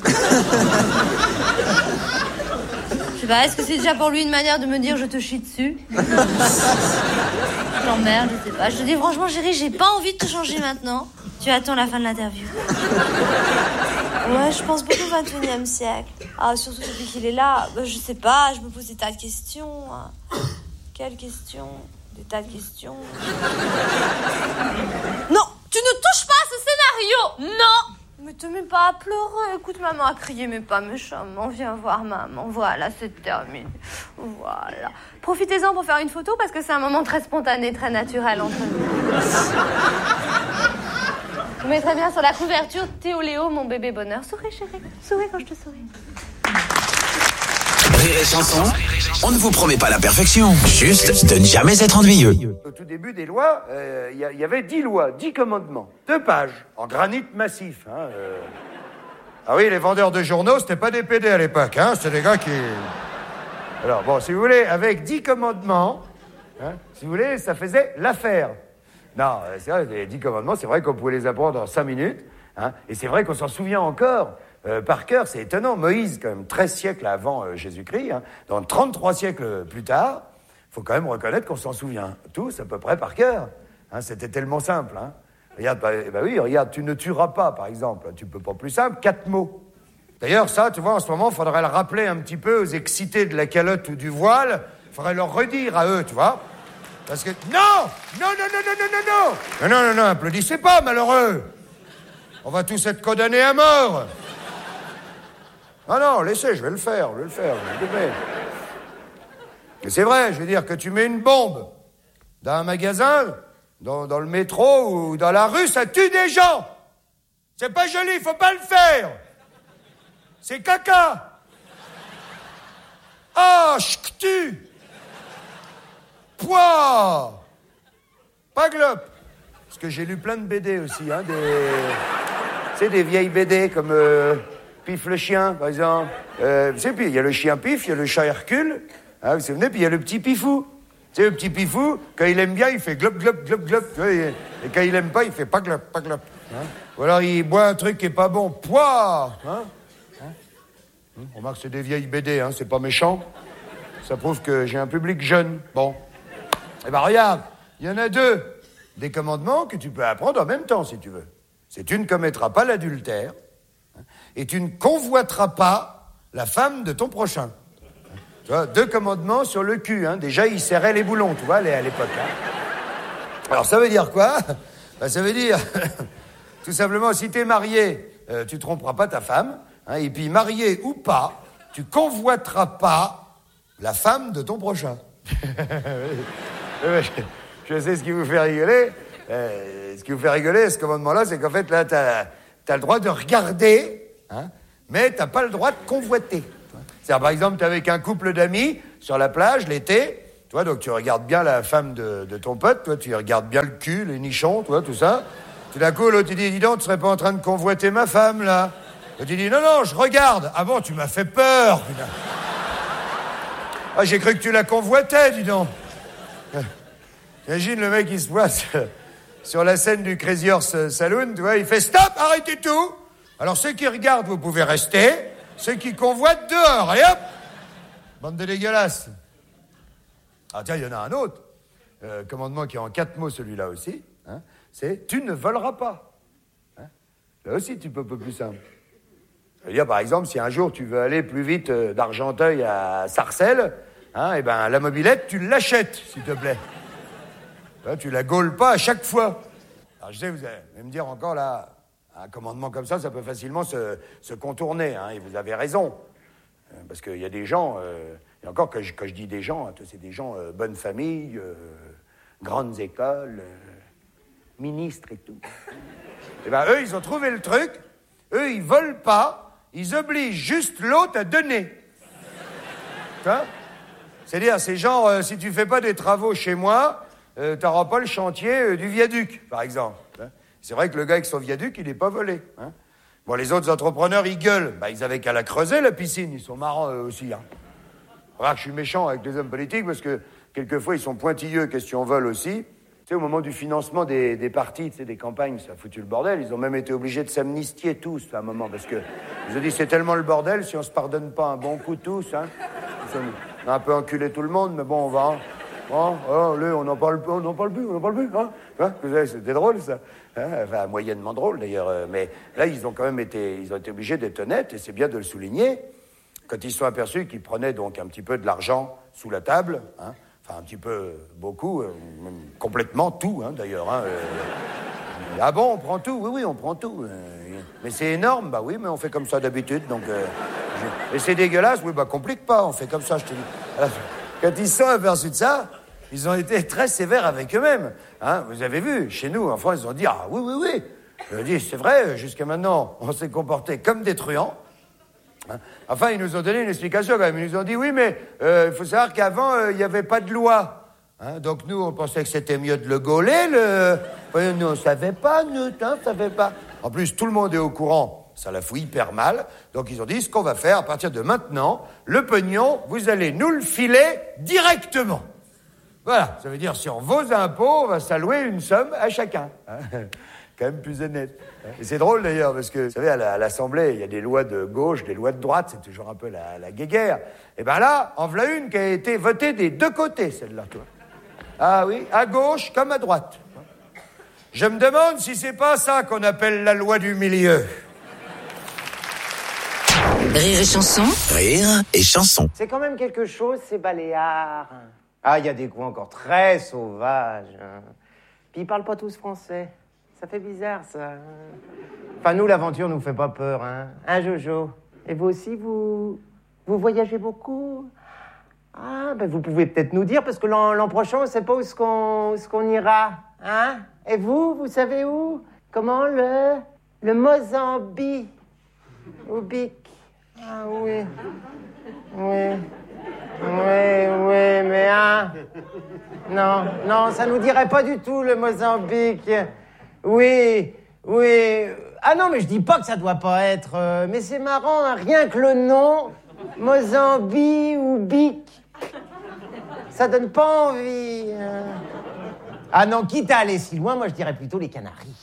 sais pas, est-ce que c'est déjà pour lui une manière de me dire je te chie dessus? Je l'emmerde, je sais pas. Je te dis franchement, chérie, j'ai pas envie de te changer maintenant. Tu attends la fin de l'interview. Ouais, je pense beaucoup au vingt et unième siècle. Ah, surtout depuis qu'il est là. Bah, je sais pas, je me pose des tas de questions. Quelles questions? Des tas de questions. Non, tu ne touches pas à ce scénario. Non. Mais te mets pas à pleurer. Écoute, maman a crié, mais pas méchamment. Viens voir maman. Voilà, c'est terminé. Voilà. Profitez-en pour faire une photo parce que c'est un moment très spontané, très naturel entre nous. Je mettrai bien sur la couverture Théo Léo, mon bébé bonheur. Souris, chérie. Souris quand je te souris. Rire et chanson, on ne vous promet pas la perfection, juste de ne jamais être ennuyeux. Au tout début des lois, il euh, y, y avait dix lois, dix commandements, deux pages, en granit massif. Hein, euh... Ah oui, les vendeurs de journaux, c'était pas des P D à l'époque, hein, c'était des gars qui... Alors bon, si vous voulez, avec dix commandements, hein, si vous voulez, ça faisait l'affaire. Non, c'est vrai, les dix commandements, c'est vrai qu'on pouvait les apprendre en cinq minutes, hein, et c'est vrai qu'on s'en souvient encore. Euh, par cœur, c'est étonnant. Moïse, quand même, treize siècles avant euh, Jésus-Christ, hein, dans trente-trois siècles plus tard, il faut quand même reconnaître qu'on s'en souvient tous à peu près par cœur. Hein, c'était tellement simple. Hein. Regarde, bah, bah oui, regarde, tu ne tueras pas, par exemple. Tu peux pas plus simple, quatre mots. D'ailleurs, ça, tu vois, en ce moment, il faudrait le rappeler un petit peu aux excités de la calotte ou du voile. Il faudrait leur redire à eux, tu vois. Parce que... Non Non, non, non, non, non, non, non Non, non, non, non, applaudissez pas, malheureux. On va tous être condamnés à mort. Ah non, laissez, je vais le faire, je vais le faire, je vais le faire. Mais c'est vrai, je veux dire que tu mets une bombe dans un magasin, dans, dans le métro ou dans la rue, ça tue des gens. C'est pas joli, faut pas le faire. C'est caca. Ah, ch'tu. Pouah. Pas glop. Parce que j'ai lu plein de B D aussi, hein, des... Tu sais, des vieilles B D comme... Euh... Pif le chien, par exemple. Euh, vous savez, puis il y a le chien Pif, il y a le chat Hercule. Hein, vous vous souvenez, puis il y a le petit Pifou. Tu sais, le petit Pifou, quand il aime bien, il fait glop, glop, glop, glop. Et quand il aime pas, il fait pas glop, pas glop. Hein. Ou alors il boit un truc qui est pas bon. Pouah hein. Hein. On remarque que c'est des vieilles B D, hein, c'est pas méchant. Ça prouve que j'ai un public jeune. Bon. Eh ben regarde, il y en a deux. Des commandements que tu peux apprendre en même temps, si tu veux. C'est tu ne commettras pas l'adultère. Et tu ne convoiteras pas la femme de ton prochain. Tu vois, deux commandements sur le cul. Hein. Déjà, il serrait les boulons, tu vois, à l'époque. Hein. Alors, ça veut dire quoi? Ben, ça veut dire, tout simplement, si t'es marié, euh, tu tromperas pas ta femme. Hein, et puis, marié ou pas, tu convoiteras pas la femme de ton prochain. je, je sais ce qui vous fait rigoler. Euh, ce qui vous fait rigoler, ce commandement-là, c'est qu'en fait, là, t'as, t'as le droit de regarder... Hein, mais t'as pas le droit de convoiter. C'est-à-dire, par exemple, t'es avec un couple d'amis sur la plage l'été, toi, donc tu regardes bien la femme de, de ton pote, toi, tu regardes bien le cul, les nichons, toi, tout ça. Tout d'un coup, l'autre, il dit, dis donc, tu serais pas en train de convoiter ma femme, là? L'autre, il dit, non, non, je regarde. Ah bon, tu m'as fait peur, putain. Ah, j'ai cru que tu la convoitais, dis donc. Imagine le mec, il se pointe sur la scène du Crazy Horse Saloon, tu vois, il fait stop, arrêtez tout. Alors, ceux qui regardent, vous pouvez rester. Ceux qui convoitent, dehors, et hop. Bande de dégueulasses. Ah, tiens, il y en a un autre. Euh, commandement qui est en quatre mots, celui-là aussi. Hein, c'est « tu ne voleras pas hein ». Là aussi, tu peux un peu plus simple. Ça veut dire, par exemple, si un jour tu veux aller plus vite euh, d'Argenteuil à Sarcelles, hein, et ben, la mobilette, tu l'achètes, s'il te plaît. Là, tu la gaules pas à chaque fois. Alors, je sais, vous allez me dire encore, là, un commandement comme ça, ça peut facilement se, se contourner, hein, et vous avez raison. Euh, parce qu'il y a des gens, euh, et encore, quand je, quand je dis des gens, hein, c'est des gens, euh, bonne famille, euh, grandes écoles, euh, ministres et tout. Et ben, eux, ils ont trouvé le truc, eux, ils volent pas, ils obligent juste l'autre à donner. Hein? C'est-à-dire, c'est genre, euh, si tu fais pas des travaux chez moi, euh, t'auras pas le chantier euh, du viaduc, par exemple. Hein? C'est vrai que le gars avec son viaduc, il n'est pas volé. Hein? Bon, les autres entrepreneurs, ils gueulent. Bah, ils avaient qu'à la creuser, la piscine. Ils sont marrants, eux aussi. Hein. Remarque, je suis méchant avec les hommes politiques parce que, quelquefois, ils sont pointilleux, question vol aussi. Tu sais, au moment du financement des, des partis, tu sais, des campagnes, ça a foutu le bordel. Ils ont même été obligés de s'amnistier tous, à un moment, parce que ils ont dit, c'est tellement le bordel, si on se pardonne pas un bon coup tous, hein. On a un peu enculé tout le monde, mais bon, on va... Hein. Oh, oh, là, on n'en parle, on n'en parle plus, on n'en parle plus, hein, hein. C'était drôle, ça. Hein, enfin, moyennement drôle, d'ailleurs. Euh, mais là, ils ont quand même été, ils ont été obligés d'être honnêtes, et c'est bien de le souligner, quand ils se sont aperçus qu'ils prenaient donc un petit peu de l'argent sous la table, hein, enfin, un petit peu, beaucoup, euh, même complètement tout, hein, d'ailleurs. Hein, euh, ah bon, on prend tout? Oui, oui, on prend tout. Euh, mais c'est énorme? Bah oui, mais on fait comme ça d'habitude, donc... Euh, je... Et c'est dégueulasse? Oui, bah complique pas, on fait comme ça, je te dis. Alors, quand ils se sont aperçus de ça, ils ont été très sévères avec eux-mêmes. Hein, vous avez vu, chez nous, en France, ils ont dit « Ah oui, oui, oui ». Je dis « C'est vrai, jusqu'à maintenant, on s'est comporté comme des truands. Hein. » Enfin, ils nous ont donné une explication quand même. Ils nous ont dit « Oui, mais il euh, faut savoir qu'avant, il euh, n'y avait pas de loi. Hein, donc nous, on pensait que c'était mieux de le gauler. Le... Ouais, nous, on ne savait pas, nous, hein, on ne savait pas. En plus, tout le monde est au courant. Ça la fout hyper mal. Donc ils ont dit, ce qu'on va faire, à partir de maintenant, le pognon, vous allez nous le filer directement. Voilà, ça veut dire, sur vos impôts, on va s'allouer une somme à chacun. Hein, quand même plus honnête. Et c'est drôle d'ailleurs, parce que, vous savez, à l'Assemblée, il y a des lois de gauche, des lois de droite, c'est toujours un peu la, la guéguerre. Et bien là, en voilà une qui a été votée des deux côtés, celle-là, toi. Ah oui, à gauche comme à droite. Je me demande si c'est pas ça qu'on appelle la loi du milieu. Rire et chanson. Rire et chanson. C'est quand même quelque chose, ces Baléares. Ah, il y a des coups encore très sauvages. Hein. Puis ils parlent pas tous français. Ça fait bizarre, ça. Enfin, nous, l'aventure nous fait pas peur, hein. Hein, Jojo? Et vous aussi, vous... Vous voyagez beaucoup? Ah, ben vous pouvez peut-être nous dire, parce que l'an, l'an prochain, on sait pas où est-ce qu'on, où est-ce qu'on ira. Hein? Et vous, vous savez où? Comment le... Le Mozambique. Au Bic. Ah oui. Oui. Oui, oui, mais hein. Non, non, ça nous dirait pas du tout, le Mozambique. Oui, oui. Ah non, mais je dis pas que ça doit pas être... Euh, mais c'est marrant, hein, rien que le nom, Mozambique ou Bic, ça donne pas envie. Hein. Ah non, quitte à aller si loin, moi je dirais plutôt les Canaries.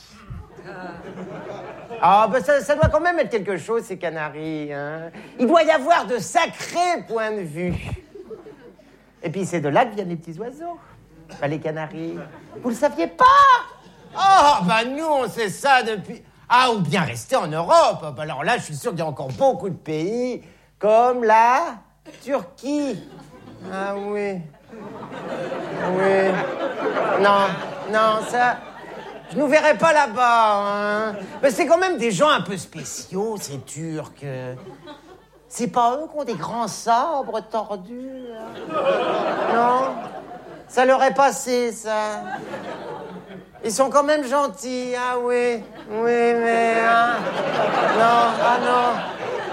Ah, ben ça, ça doit quand même être quelque chose, ces Canaries. Hein. Il doit y avoir de sacrés points de vue. Et puis c'est de là que viennent les petits oiseaux. Enfin, les Canaries. Vous le saviez pas? Oh, bah nous, on sait ça depuis... Ah, ou bien rester en Europe. Bah, alors là, je suis sûr qu'il y a encore beaucoup de pays, comme la Turquie. Ah oui. Oui. Non, non, ça... Je nous verrai pas là-bas, hein. Mais c'est quand même des gens un peu spéciaux, ces Turcs. C'est pas eux qui ont des grands sabres tordus, hein. Non? Ça leur est passé, ça. Ils sont quand même gentils, ah oui. Oui, mais... Hein. Non, ah non.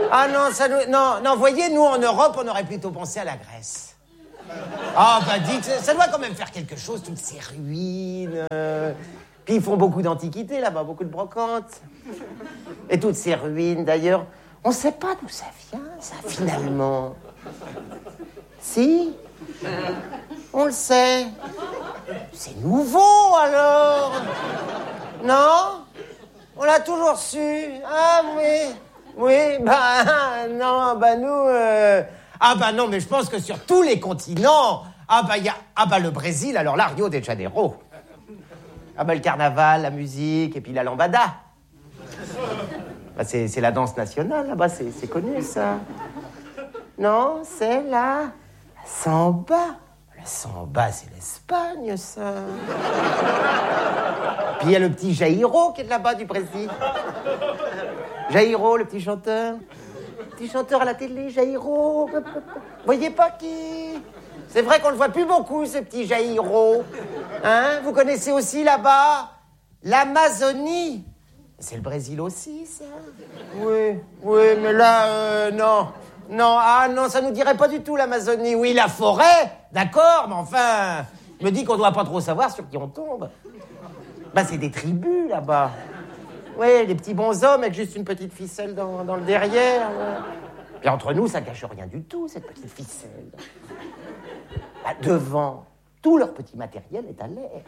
Ah non, ça nous... Non, non, voyez, nous, en Europe, on aurait plutôt pensé à la Grèce. Ah, bah dites, ça doit quand même faire quelque chose, toutes ces ruines. Euh... Puis ils font beaucoup d'antiquités, là-bas, beaucoup de brocantes. Et toutes ces ruines, d'ailleurs, on sait pas d'où ça vient, ça, finalement. Si? On le sait. C'est nouveau, alors. Non? On l'a toujours su. Ah, oui. Oui, bah, non, bah, nous... Euh... Ah, bah, non, mais je pense que sur tous les continents... Ah, bah, il y a... Ah, bah, le Brésil, alors là, Rio de Janeiro. Ah, bah, le carnaval, la musique, et puis la lambada. Bah, c'est, c'est la danse nationale, là-bas, c'est, c'est connu, ça. Non, c'est la... la samba. La samba, c'est l'Espagne, ça. Puis il y a le petit Jairo qui est de là-bas, du Brésil. Jairo, le petit chanteur. Petit chanteur à la télé, Jairo. Voyez pas qui? C'est vrai qu'on le voit plus beaucoup, ce petit Jairo. Hein? Vous connaissez aussi là-bas l'Amazonie. C'est le Brésil aussi, ça? Oui, oui, mais là, euh, non. Non, ah non, ça nous dirait pas du tout l'Amazonie. Oui, la forêt, d'accord, mais enfin, je me dis qu'on doit pas trop savoir sur qui on tombe. Bah, c'est des tribus, là-bas. Oui, les petits bonshommes avec juste une petite ficelle dans, dans le derrière. Ouais. Puis entre nous, ça cache rien du tout, cette petite ficelle. Bah, devant, tout leur petit matériel est à l'air.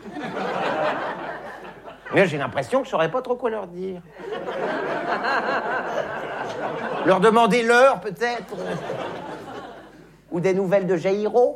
Mais j'ai l'impression que je saurais pas trop quoi leur dire. Leur demander l'heure, peut-être. Ou des nouvelles de Jairo.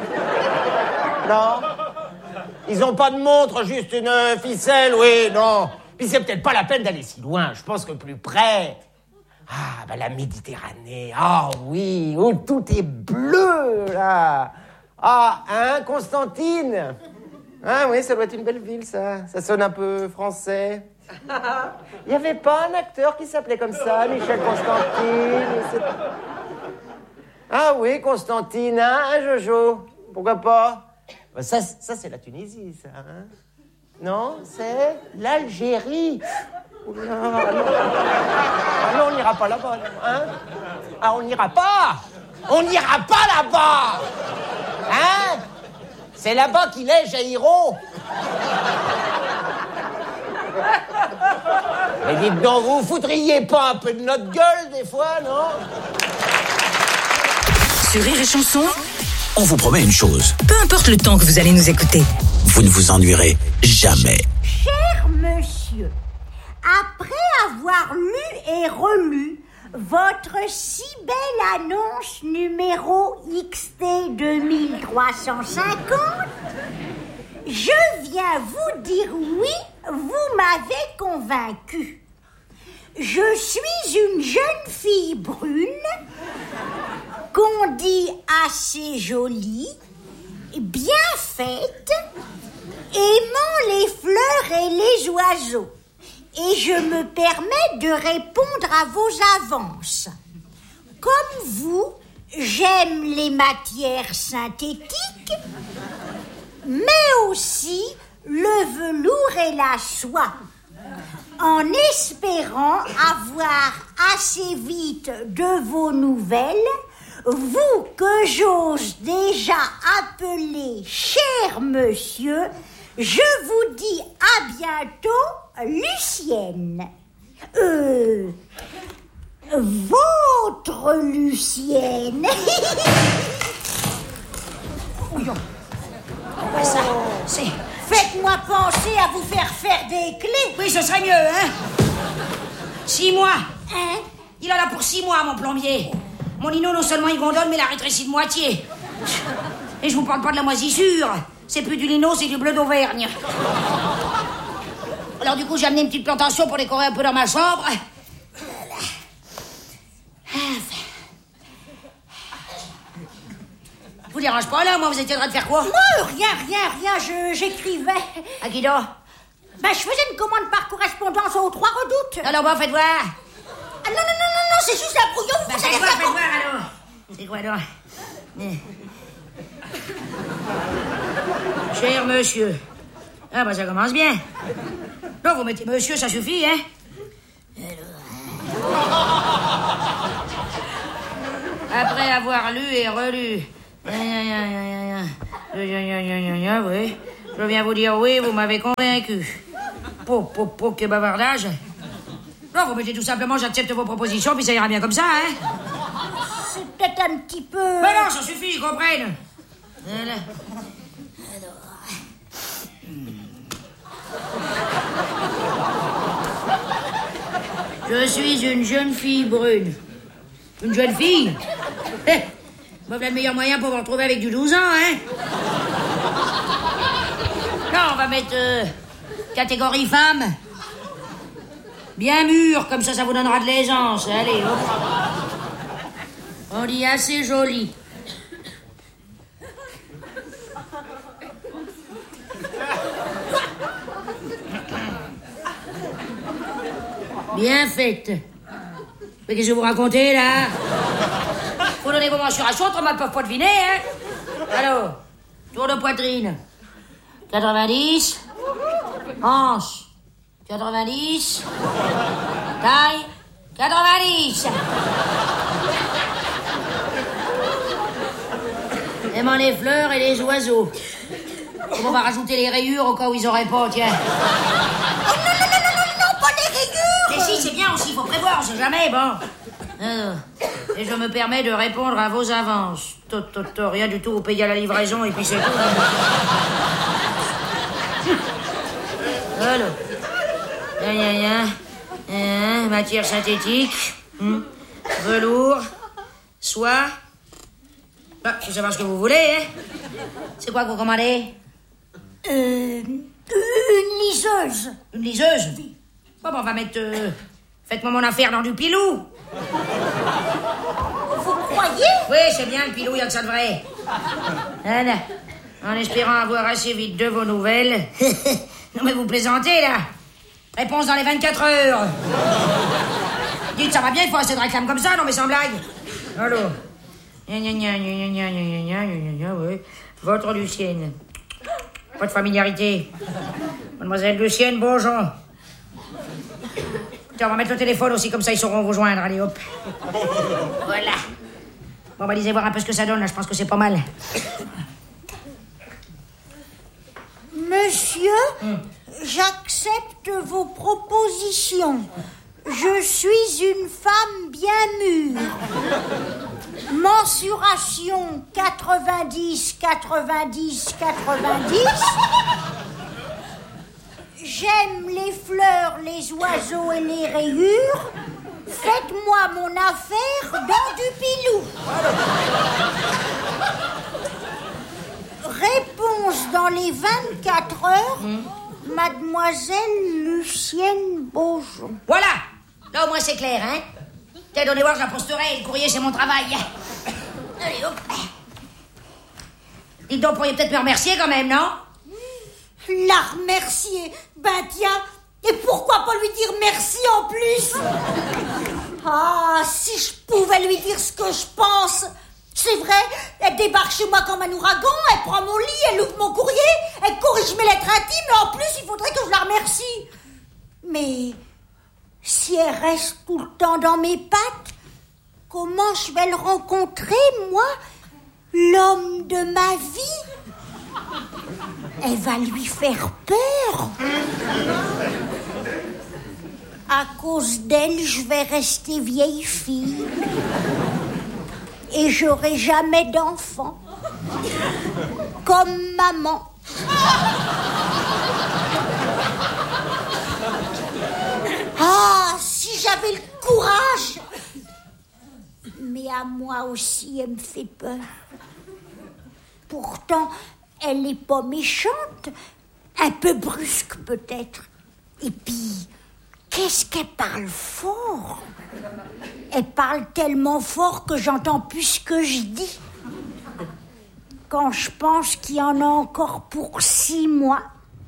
Non. Ils ont pas de montre, juste une ficelle, oui, non. Puis c'est peut-être pas la peine d'aller si loin. Je pense que plus près... Ah, bah la Méditerranée. Ah oui, où tout est bleu, là. Ah, hein, Constantine. Ah oui, ça doit être une belle ville, ça. Ça sonne un peu français. Il n'y avait pas un acteur qui s'appelait comme ça, Michel Constantine. C'est... Ah oui, Constantine, hein, Jojo. Pourquoi pas? Bah, ça, ça c'est la Tunisie, ça, hein. Non, c'est l'Algérie. Oh là, ah non. Ah non, on n'ira pas là-bas, hein. Ah, on n'ira pas. On n'ira pas là-bas. Hein? C'est là-bas qu'il est, Jairo. Mais dites donc, vous vous foutriez pas un peu de notre gueule, des fois, non? Sur Rire et Chanson, on vous promet une chose. Peu importe le temps que vous allez nous écouter, vous ne vous ennuierez jamais. Cher monsieur, après avoir lu et relu votre si belle annonce numéro X T deux mille trois cent cinquante, je viens vous dire oui, vous m'avez convaincu. Je suis une jeune fille brune, qu'on dit assez jolie, bien faite, aimant les fleurs et les oiseaux. Et je me permets de répondre à vos avances. Comme vous, j'aime les matières synthétiques, mais aussi le velours et la soie, en espérant avoir assez vite de vos nouvelles, vous que j'ose déjà appeler cher monsieur, je vous dis à bientôt, Lucienne. Euh... Votre Lucienne. Ça, c'est... Faites-moi penser à vous faire faire des clés. Oui, ce serait mieux, hein. Six mois. Hein? Il en a pour six mois, mon plombier. Mon lino, non seulement il gondole, mais il a rétréci de moitié. Et je vous parle pas de la moisissure. C'est plus du lino, c'est du bleu d'Auvergne. Alors du coup, j'ai amené une petite plantation pour décorer un peu dans ma chambre. Vous dérange pas, là? Moi, vous étiez en train de faire quoi? Moi, rien, rien, rien, je, j'écrivais. À qui donc? Ben, je faisais une commande par correspondance aux Trois Redoutes. Alors, bon, faites voir. Ah non, non, non, non, non, c'est juste la brouillon, vous ben, savez faites voir, ça. faites voir, alors. C'est quoi, donc? Eh. Cher monsieur. Ah, bah, ça commence bien. Non, vous mettez monsieur, ça suffit, hein? Alors... après avoir lu et relu. Oui, je viens vous dire oui, vous m'avez convaincu. Po, po, po, que bavardage. Non, vous mettez tout simplement j'accepte vos propositions, puis ça ira bien comme ça, hein. C'est peut-être un petit peu... Mais non, ça suffit, ils comprennent. Voilà. Je suis une jeune fille brune. Une jeune fille? Eh, voilà le meilleur moyen pour vous retrouver avec du douze ans, hein? Non, on va mettre euh, catégorie femme. Bien mûre, comme ça, ça vous donnera de l'aisance. Allez, hop. On dit assez joli. Bien faite. Mais qu'est-ce que vous racontez, là? Faut donner vos mensurations, autrement ils peuvent pas deviner, hein? Alors, tour de poitrine. quatre-vingt-dix. Hanche. quatre-vingt-dix. Taille. quatre-vingt-dix. Aimant les fleurs et les oiseaux. On va rajouter les rayures au cas où ils auraient pas, tiens. Mais si, c'est bien aussi, il faut prévoir, on sait jamais, bon. Alors, et je me permets de répondre à vos avances. Tot, tot, tot, rien du tout, vous payez à la livraison et puis c'est tout. Alors, ya, ya, ya. Euh, matière synthétique, hmm. Velours, soie. Bah, je sais pas ce que vous voulez, hein. C'est quoi que vous commandez? Euh... Une liseuse. Une liseuse? Bon, bon, on va mettre... Euh, faites-moi mon affaire dans du pilou. Vous croyez? Oui, c'est bien, le pilou, il y a que ça de vrai. Voilà. En espérant avoir assez vite de vos nouvelles. Non, mais vous plaisantez, là. Réponse dans les vingt-quatre heures. Dites, ça va bien, il faut assez de réclames comme ça, non, mais sans blague. Allô. Gna, gna, gna, gna, gna, gna, gna, gna, gna, oui. Votre Lucienne. Pas de familiarité. Mademoiselle Lucienne Beaujon. Tiens, on va mettre le téléphone aussi, comme ça ils sauront vous joindre. Allez, hop. Voilà. Bon, on va lisez voir un peu ce que ça donne, là. Je pense que c'est pas mal. Monsieur, hum. J'accepte vos propositions. Je suis une femme bien mûre. Mensuration quatre-vingt-dix, quatre-vingt-dix, quatre-vingt-dix. J'aime les fleurs, les oiseaux et les rayures. Faites-moi mon affaire dans du pilou. Réponse dans les vingt-quatre heures, mmh. Mademoiselle Lucienne Beaujon. Voilà. Là au moins c'est clair, hein. Tiens, donnez voir, je la posterai. Le courrier, c'est mon travail. Allez, hop. Dites donc, vous pourriez peut-être me remercier quand même, non? La remercier? Ben tiens, et pourquoi pas lui dire merci en plus? Ah, si je pouvais lui dire ce que je pense. C'est vrai, elle débarque chez moi comme un ouragan, elle prend mon lit, elle ouvre mon courrier, elle corrige mes lettres intimes, et en plus, il faudrait que je la remercie. Mais si elle reste tout le temps dans mes pattes, comment je vais le rencontrer, moi, l'homme de ma vie? Elle va lui faire peur. À cause d'elle, je vais rester vieille fille. Et j'aurai jamais d'enfant. Comme maman. Ah, si j'avais le courage. Mais à moi aussi, elle me fait peur. Pourtant, elle n'est pas méchante. Un peu brusque, peut-être. Et puis, qu'est-ce qu'elle parle fort? Elle parle tellement fort que j'entends plus ce que je dis. Quand je pense qu'il y en a encore pour six mois.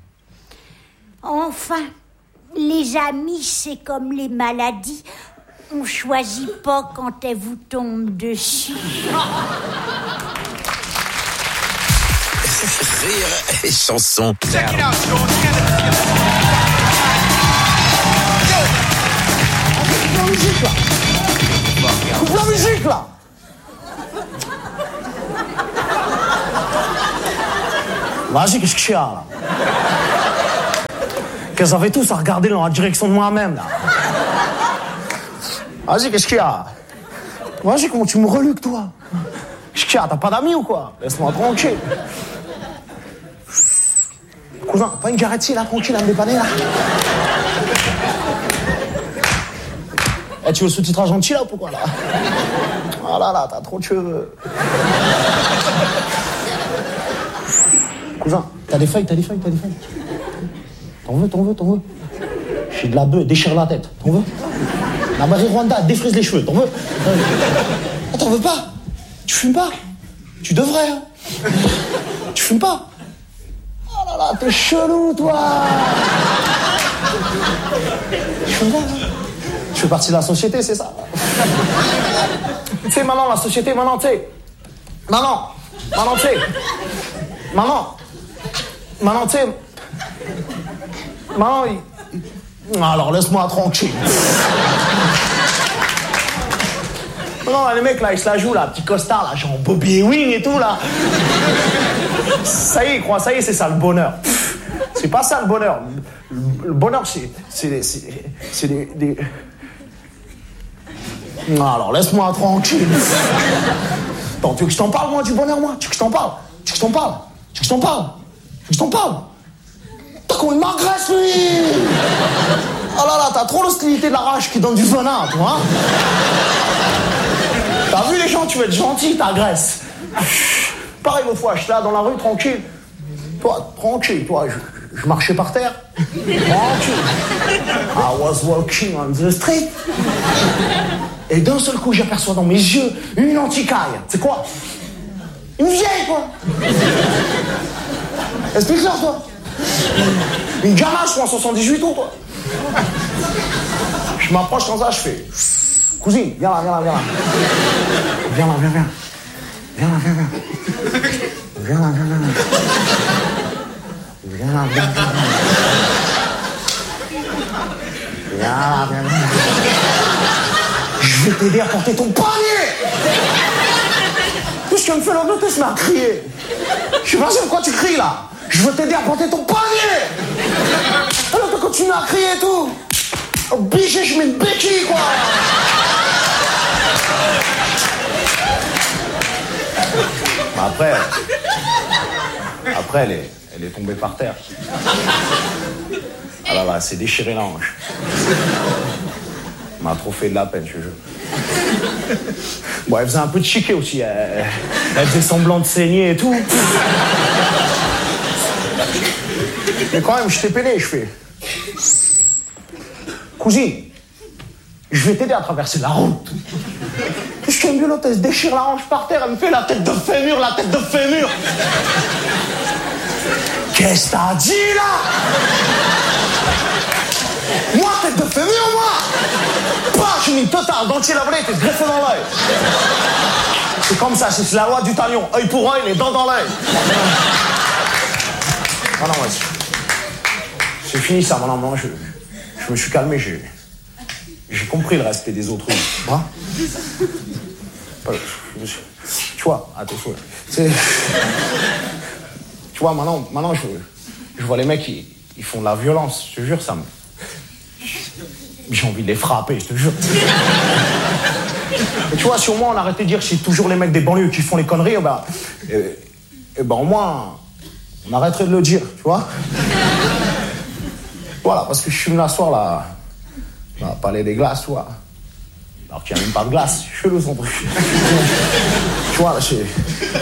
Enfin, les amis, c'est comme les maladies. On choisit pas quand elles vous tombent dessus. Rire et chanson. Coupe la musique, là. Vas-y, qu'est-ce qu'il y a, là? Qu'elles avaient tous à regarder dans la direction de moi-même, là. Vas-y, qu'est-ce qu'il y a? Vas-y, comment tu me reluques, toi? Qu'est-ce qu'il y a? T'as pas d'amis ou quoi? Laisse-moi tranquille. Cousin, pas une garette ici, là, tranquille, à me dépanner, là. Eh, tu veux le sous-titrage gentil, là, ou pourquoi, là? Ah là là, t'as trop de cheveux. Cousin, t'as des feuilles, t'as des feuilles, t'as des feuilles. T'en veux, t'en veux, t'en veux. J'ai de la bœuf, déchire la tête. T'en veux? La Marie Rwanda, défrise les cheveux. T'en veux? Ah, t'en veux pas? Tu fumes pas? Tu devrais, hein? Tu fumes pas? Oh là là, t'es chelou, toi! Tu fumes pas, hein? Tu fais partie de la société, c'est ça? Tu sais, maintenant, la société, maintenant, tu sais. Maintenant, maintenant, tu sais. Maintenant, maintenant, tu sais. Maintenant, il... Alors, laisse-moi tranquille. Non, les mecs, là, ils se la jouent, là, petit costard, là, genre Bobby Ewing et tout, là. Ça y est, ils croient, ça y est, c'est ça, le bonheur. C'est pas ça, le bonheur. Le bonheur, c'est... C'est... C'est... C'est des... des... Alors, laisse-moi tranquille. Attends, tu veux que je t'en parle, moi, du bonheur, moi? Tu veux que je t'en parle? Tu veux que je t'en parle? Tu veux que je t'en parle? Tu veux que je t'en parle? T'as comment il m'agresse, lui? Oh là là, t'as trop l'hostilité de la rage qui donne du venin, toi, hein? T'as vu les gens, tu veux être gentil, t'agresses. Pareil, l'autre fois, j'étais là dans la rue, tranquille. Toi, tranquille, toi, je, je marchais par terre. Tranquille. I was walking on the street. Et d'un seul coup, j'aperçois dans mes yeux une anticaille. C'est quoi? Une vieille, quoi. Explique-leur, toi. Une ganache, moi, soixante-dix-huit ans, toi. Je m'approche comme ça, je fais... Cousine, viens là, viens là, viens là. Viens là, viens, viens. Viens là, viens, viens. Viens là, viens, viens. Viens là, viens, viens. Viens là, viens, viens. Je vais t'aider à porter ton panier. Puisqu'elle me fait l'honneur, elle se met à crier. Je sais pas pourquoi tu cries, là. Je veux t'aider à porter ton panier. Alors tu continues à crier et tout. Oh, biché, je mets une béquille, quoi. Après, après elle est, elle est tombée par terre. Ah là là, elle s'est déchiré la hanche. Elle m'a trop fait de la peine, je te jure. Bon, elle faisait un peu de chiquet aussi. Elle, elle faisait semblant de saigner et tout. Mais quand même, je t'ai pédé, je fais... Cousine, je vais t'aider à traverser la route. Je suis mieux, l'autre, elle se déchire la hanche par terre, elle me fait la tête de fémur, la tête de fémur. Qu'est-ce que t'as dit, là? Moi, tête de fémur, moi? Pas, je suis une totale, dentier la volée, t'es greffé dans l'œil. C'est comme ça, c'est la loi du talion. Œil pour œil, les dents dans l'œil. Ah non, ouais, c'est fini ça, maintenant, moi, je... Je me suis calmé, j'ai, j'ai compris le respect des autres. Hein? Tu vois, attention. C'est... Tu vois, maintenant, maintenant je, je vois les mecs, ils, ils font de la violence, je te jure, ça me... J'ai envie de les frapper, je te jure. Mais tu vois, si au moins on arrêtait de dire que c'est toujours les mecs des banlieues qui font les conneries, eh ben, eh, eh ben au moins, on arrêterait de le dire, tu vois. Voilà, parce que je suis venu l'asseoir là, là, à Palais des Glaces, tu vois. Alors qu'il n'y a même pas de glace, chelou son truc. Tu vois, là, c'est...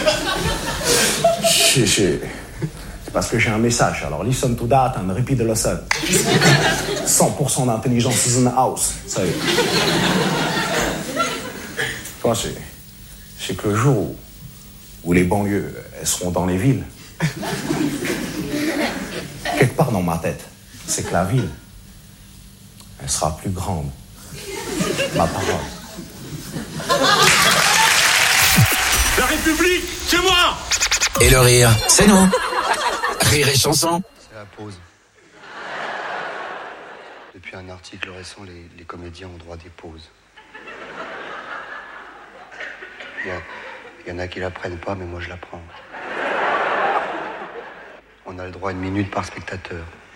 C'est, c'est... c'est parce que j'ai un message. Alors, listen to that and repeat the lesson. cent pour cent d'intelligence is in the house. Ça y est. Tu vois, c'est... C'est que le jour où, où les banlieues, elles seront dans les villes, quelque part dans ma tête, c'est que la ville, elle sera plus grande. Ma parole. La République, c'est moi! Et le rire, c'est nous. Rire et chanson. C'est la pause. Depuis un article récent, les, les comédiens ont droit des pauses. Il y, a, il y en a qui la prennent pas, mais moi je la prends. On a le droit à une minute par spectateur.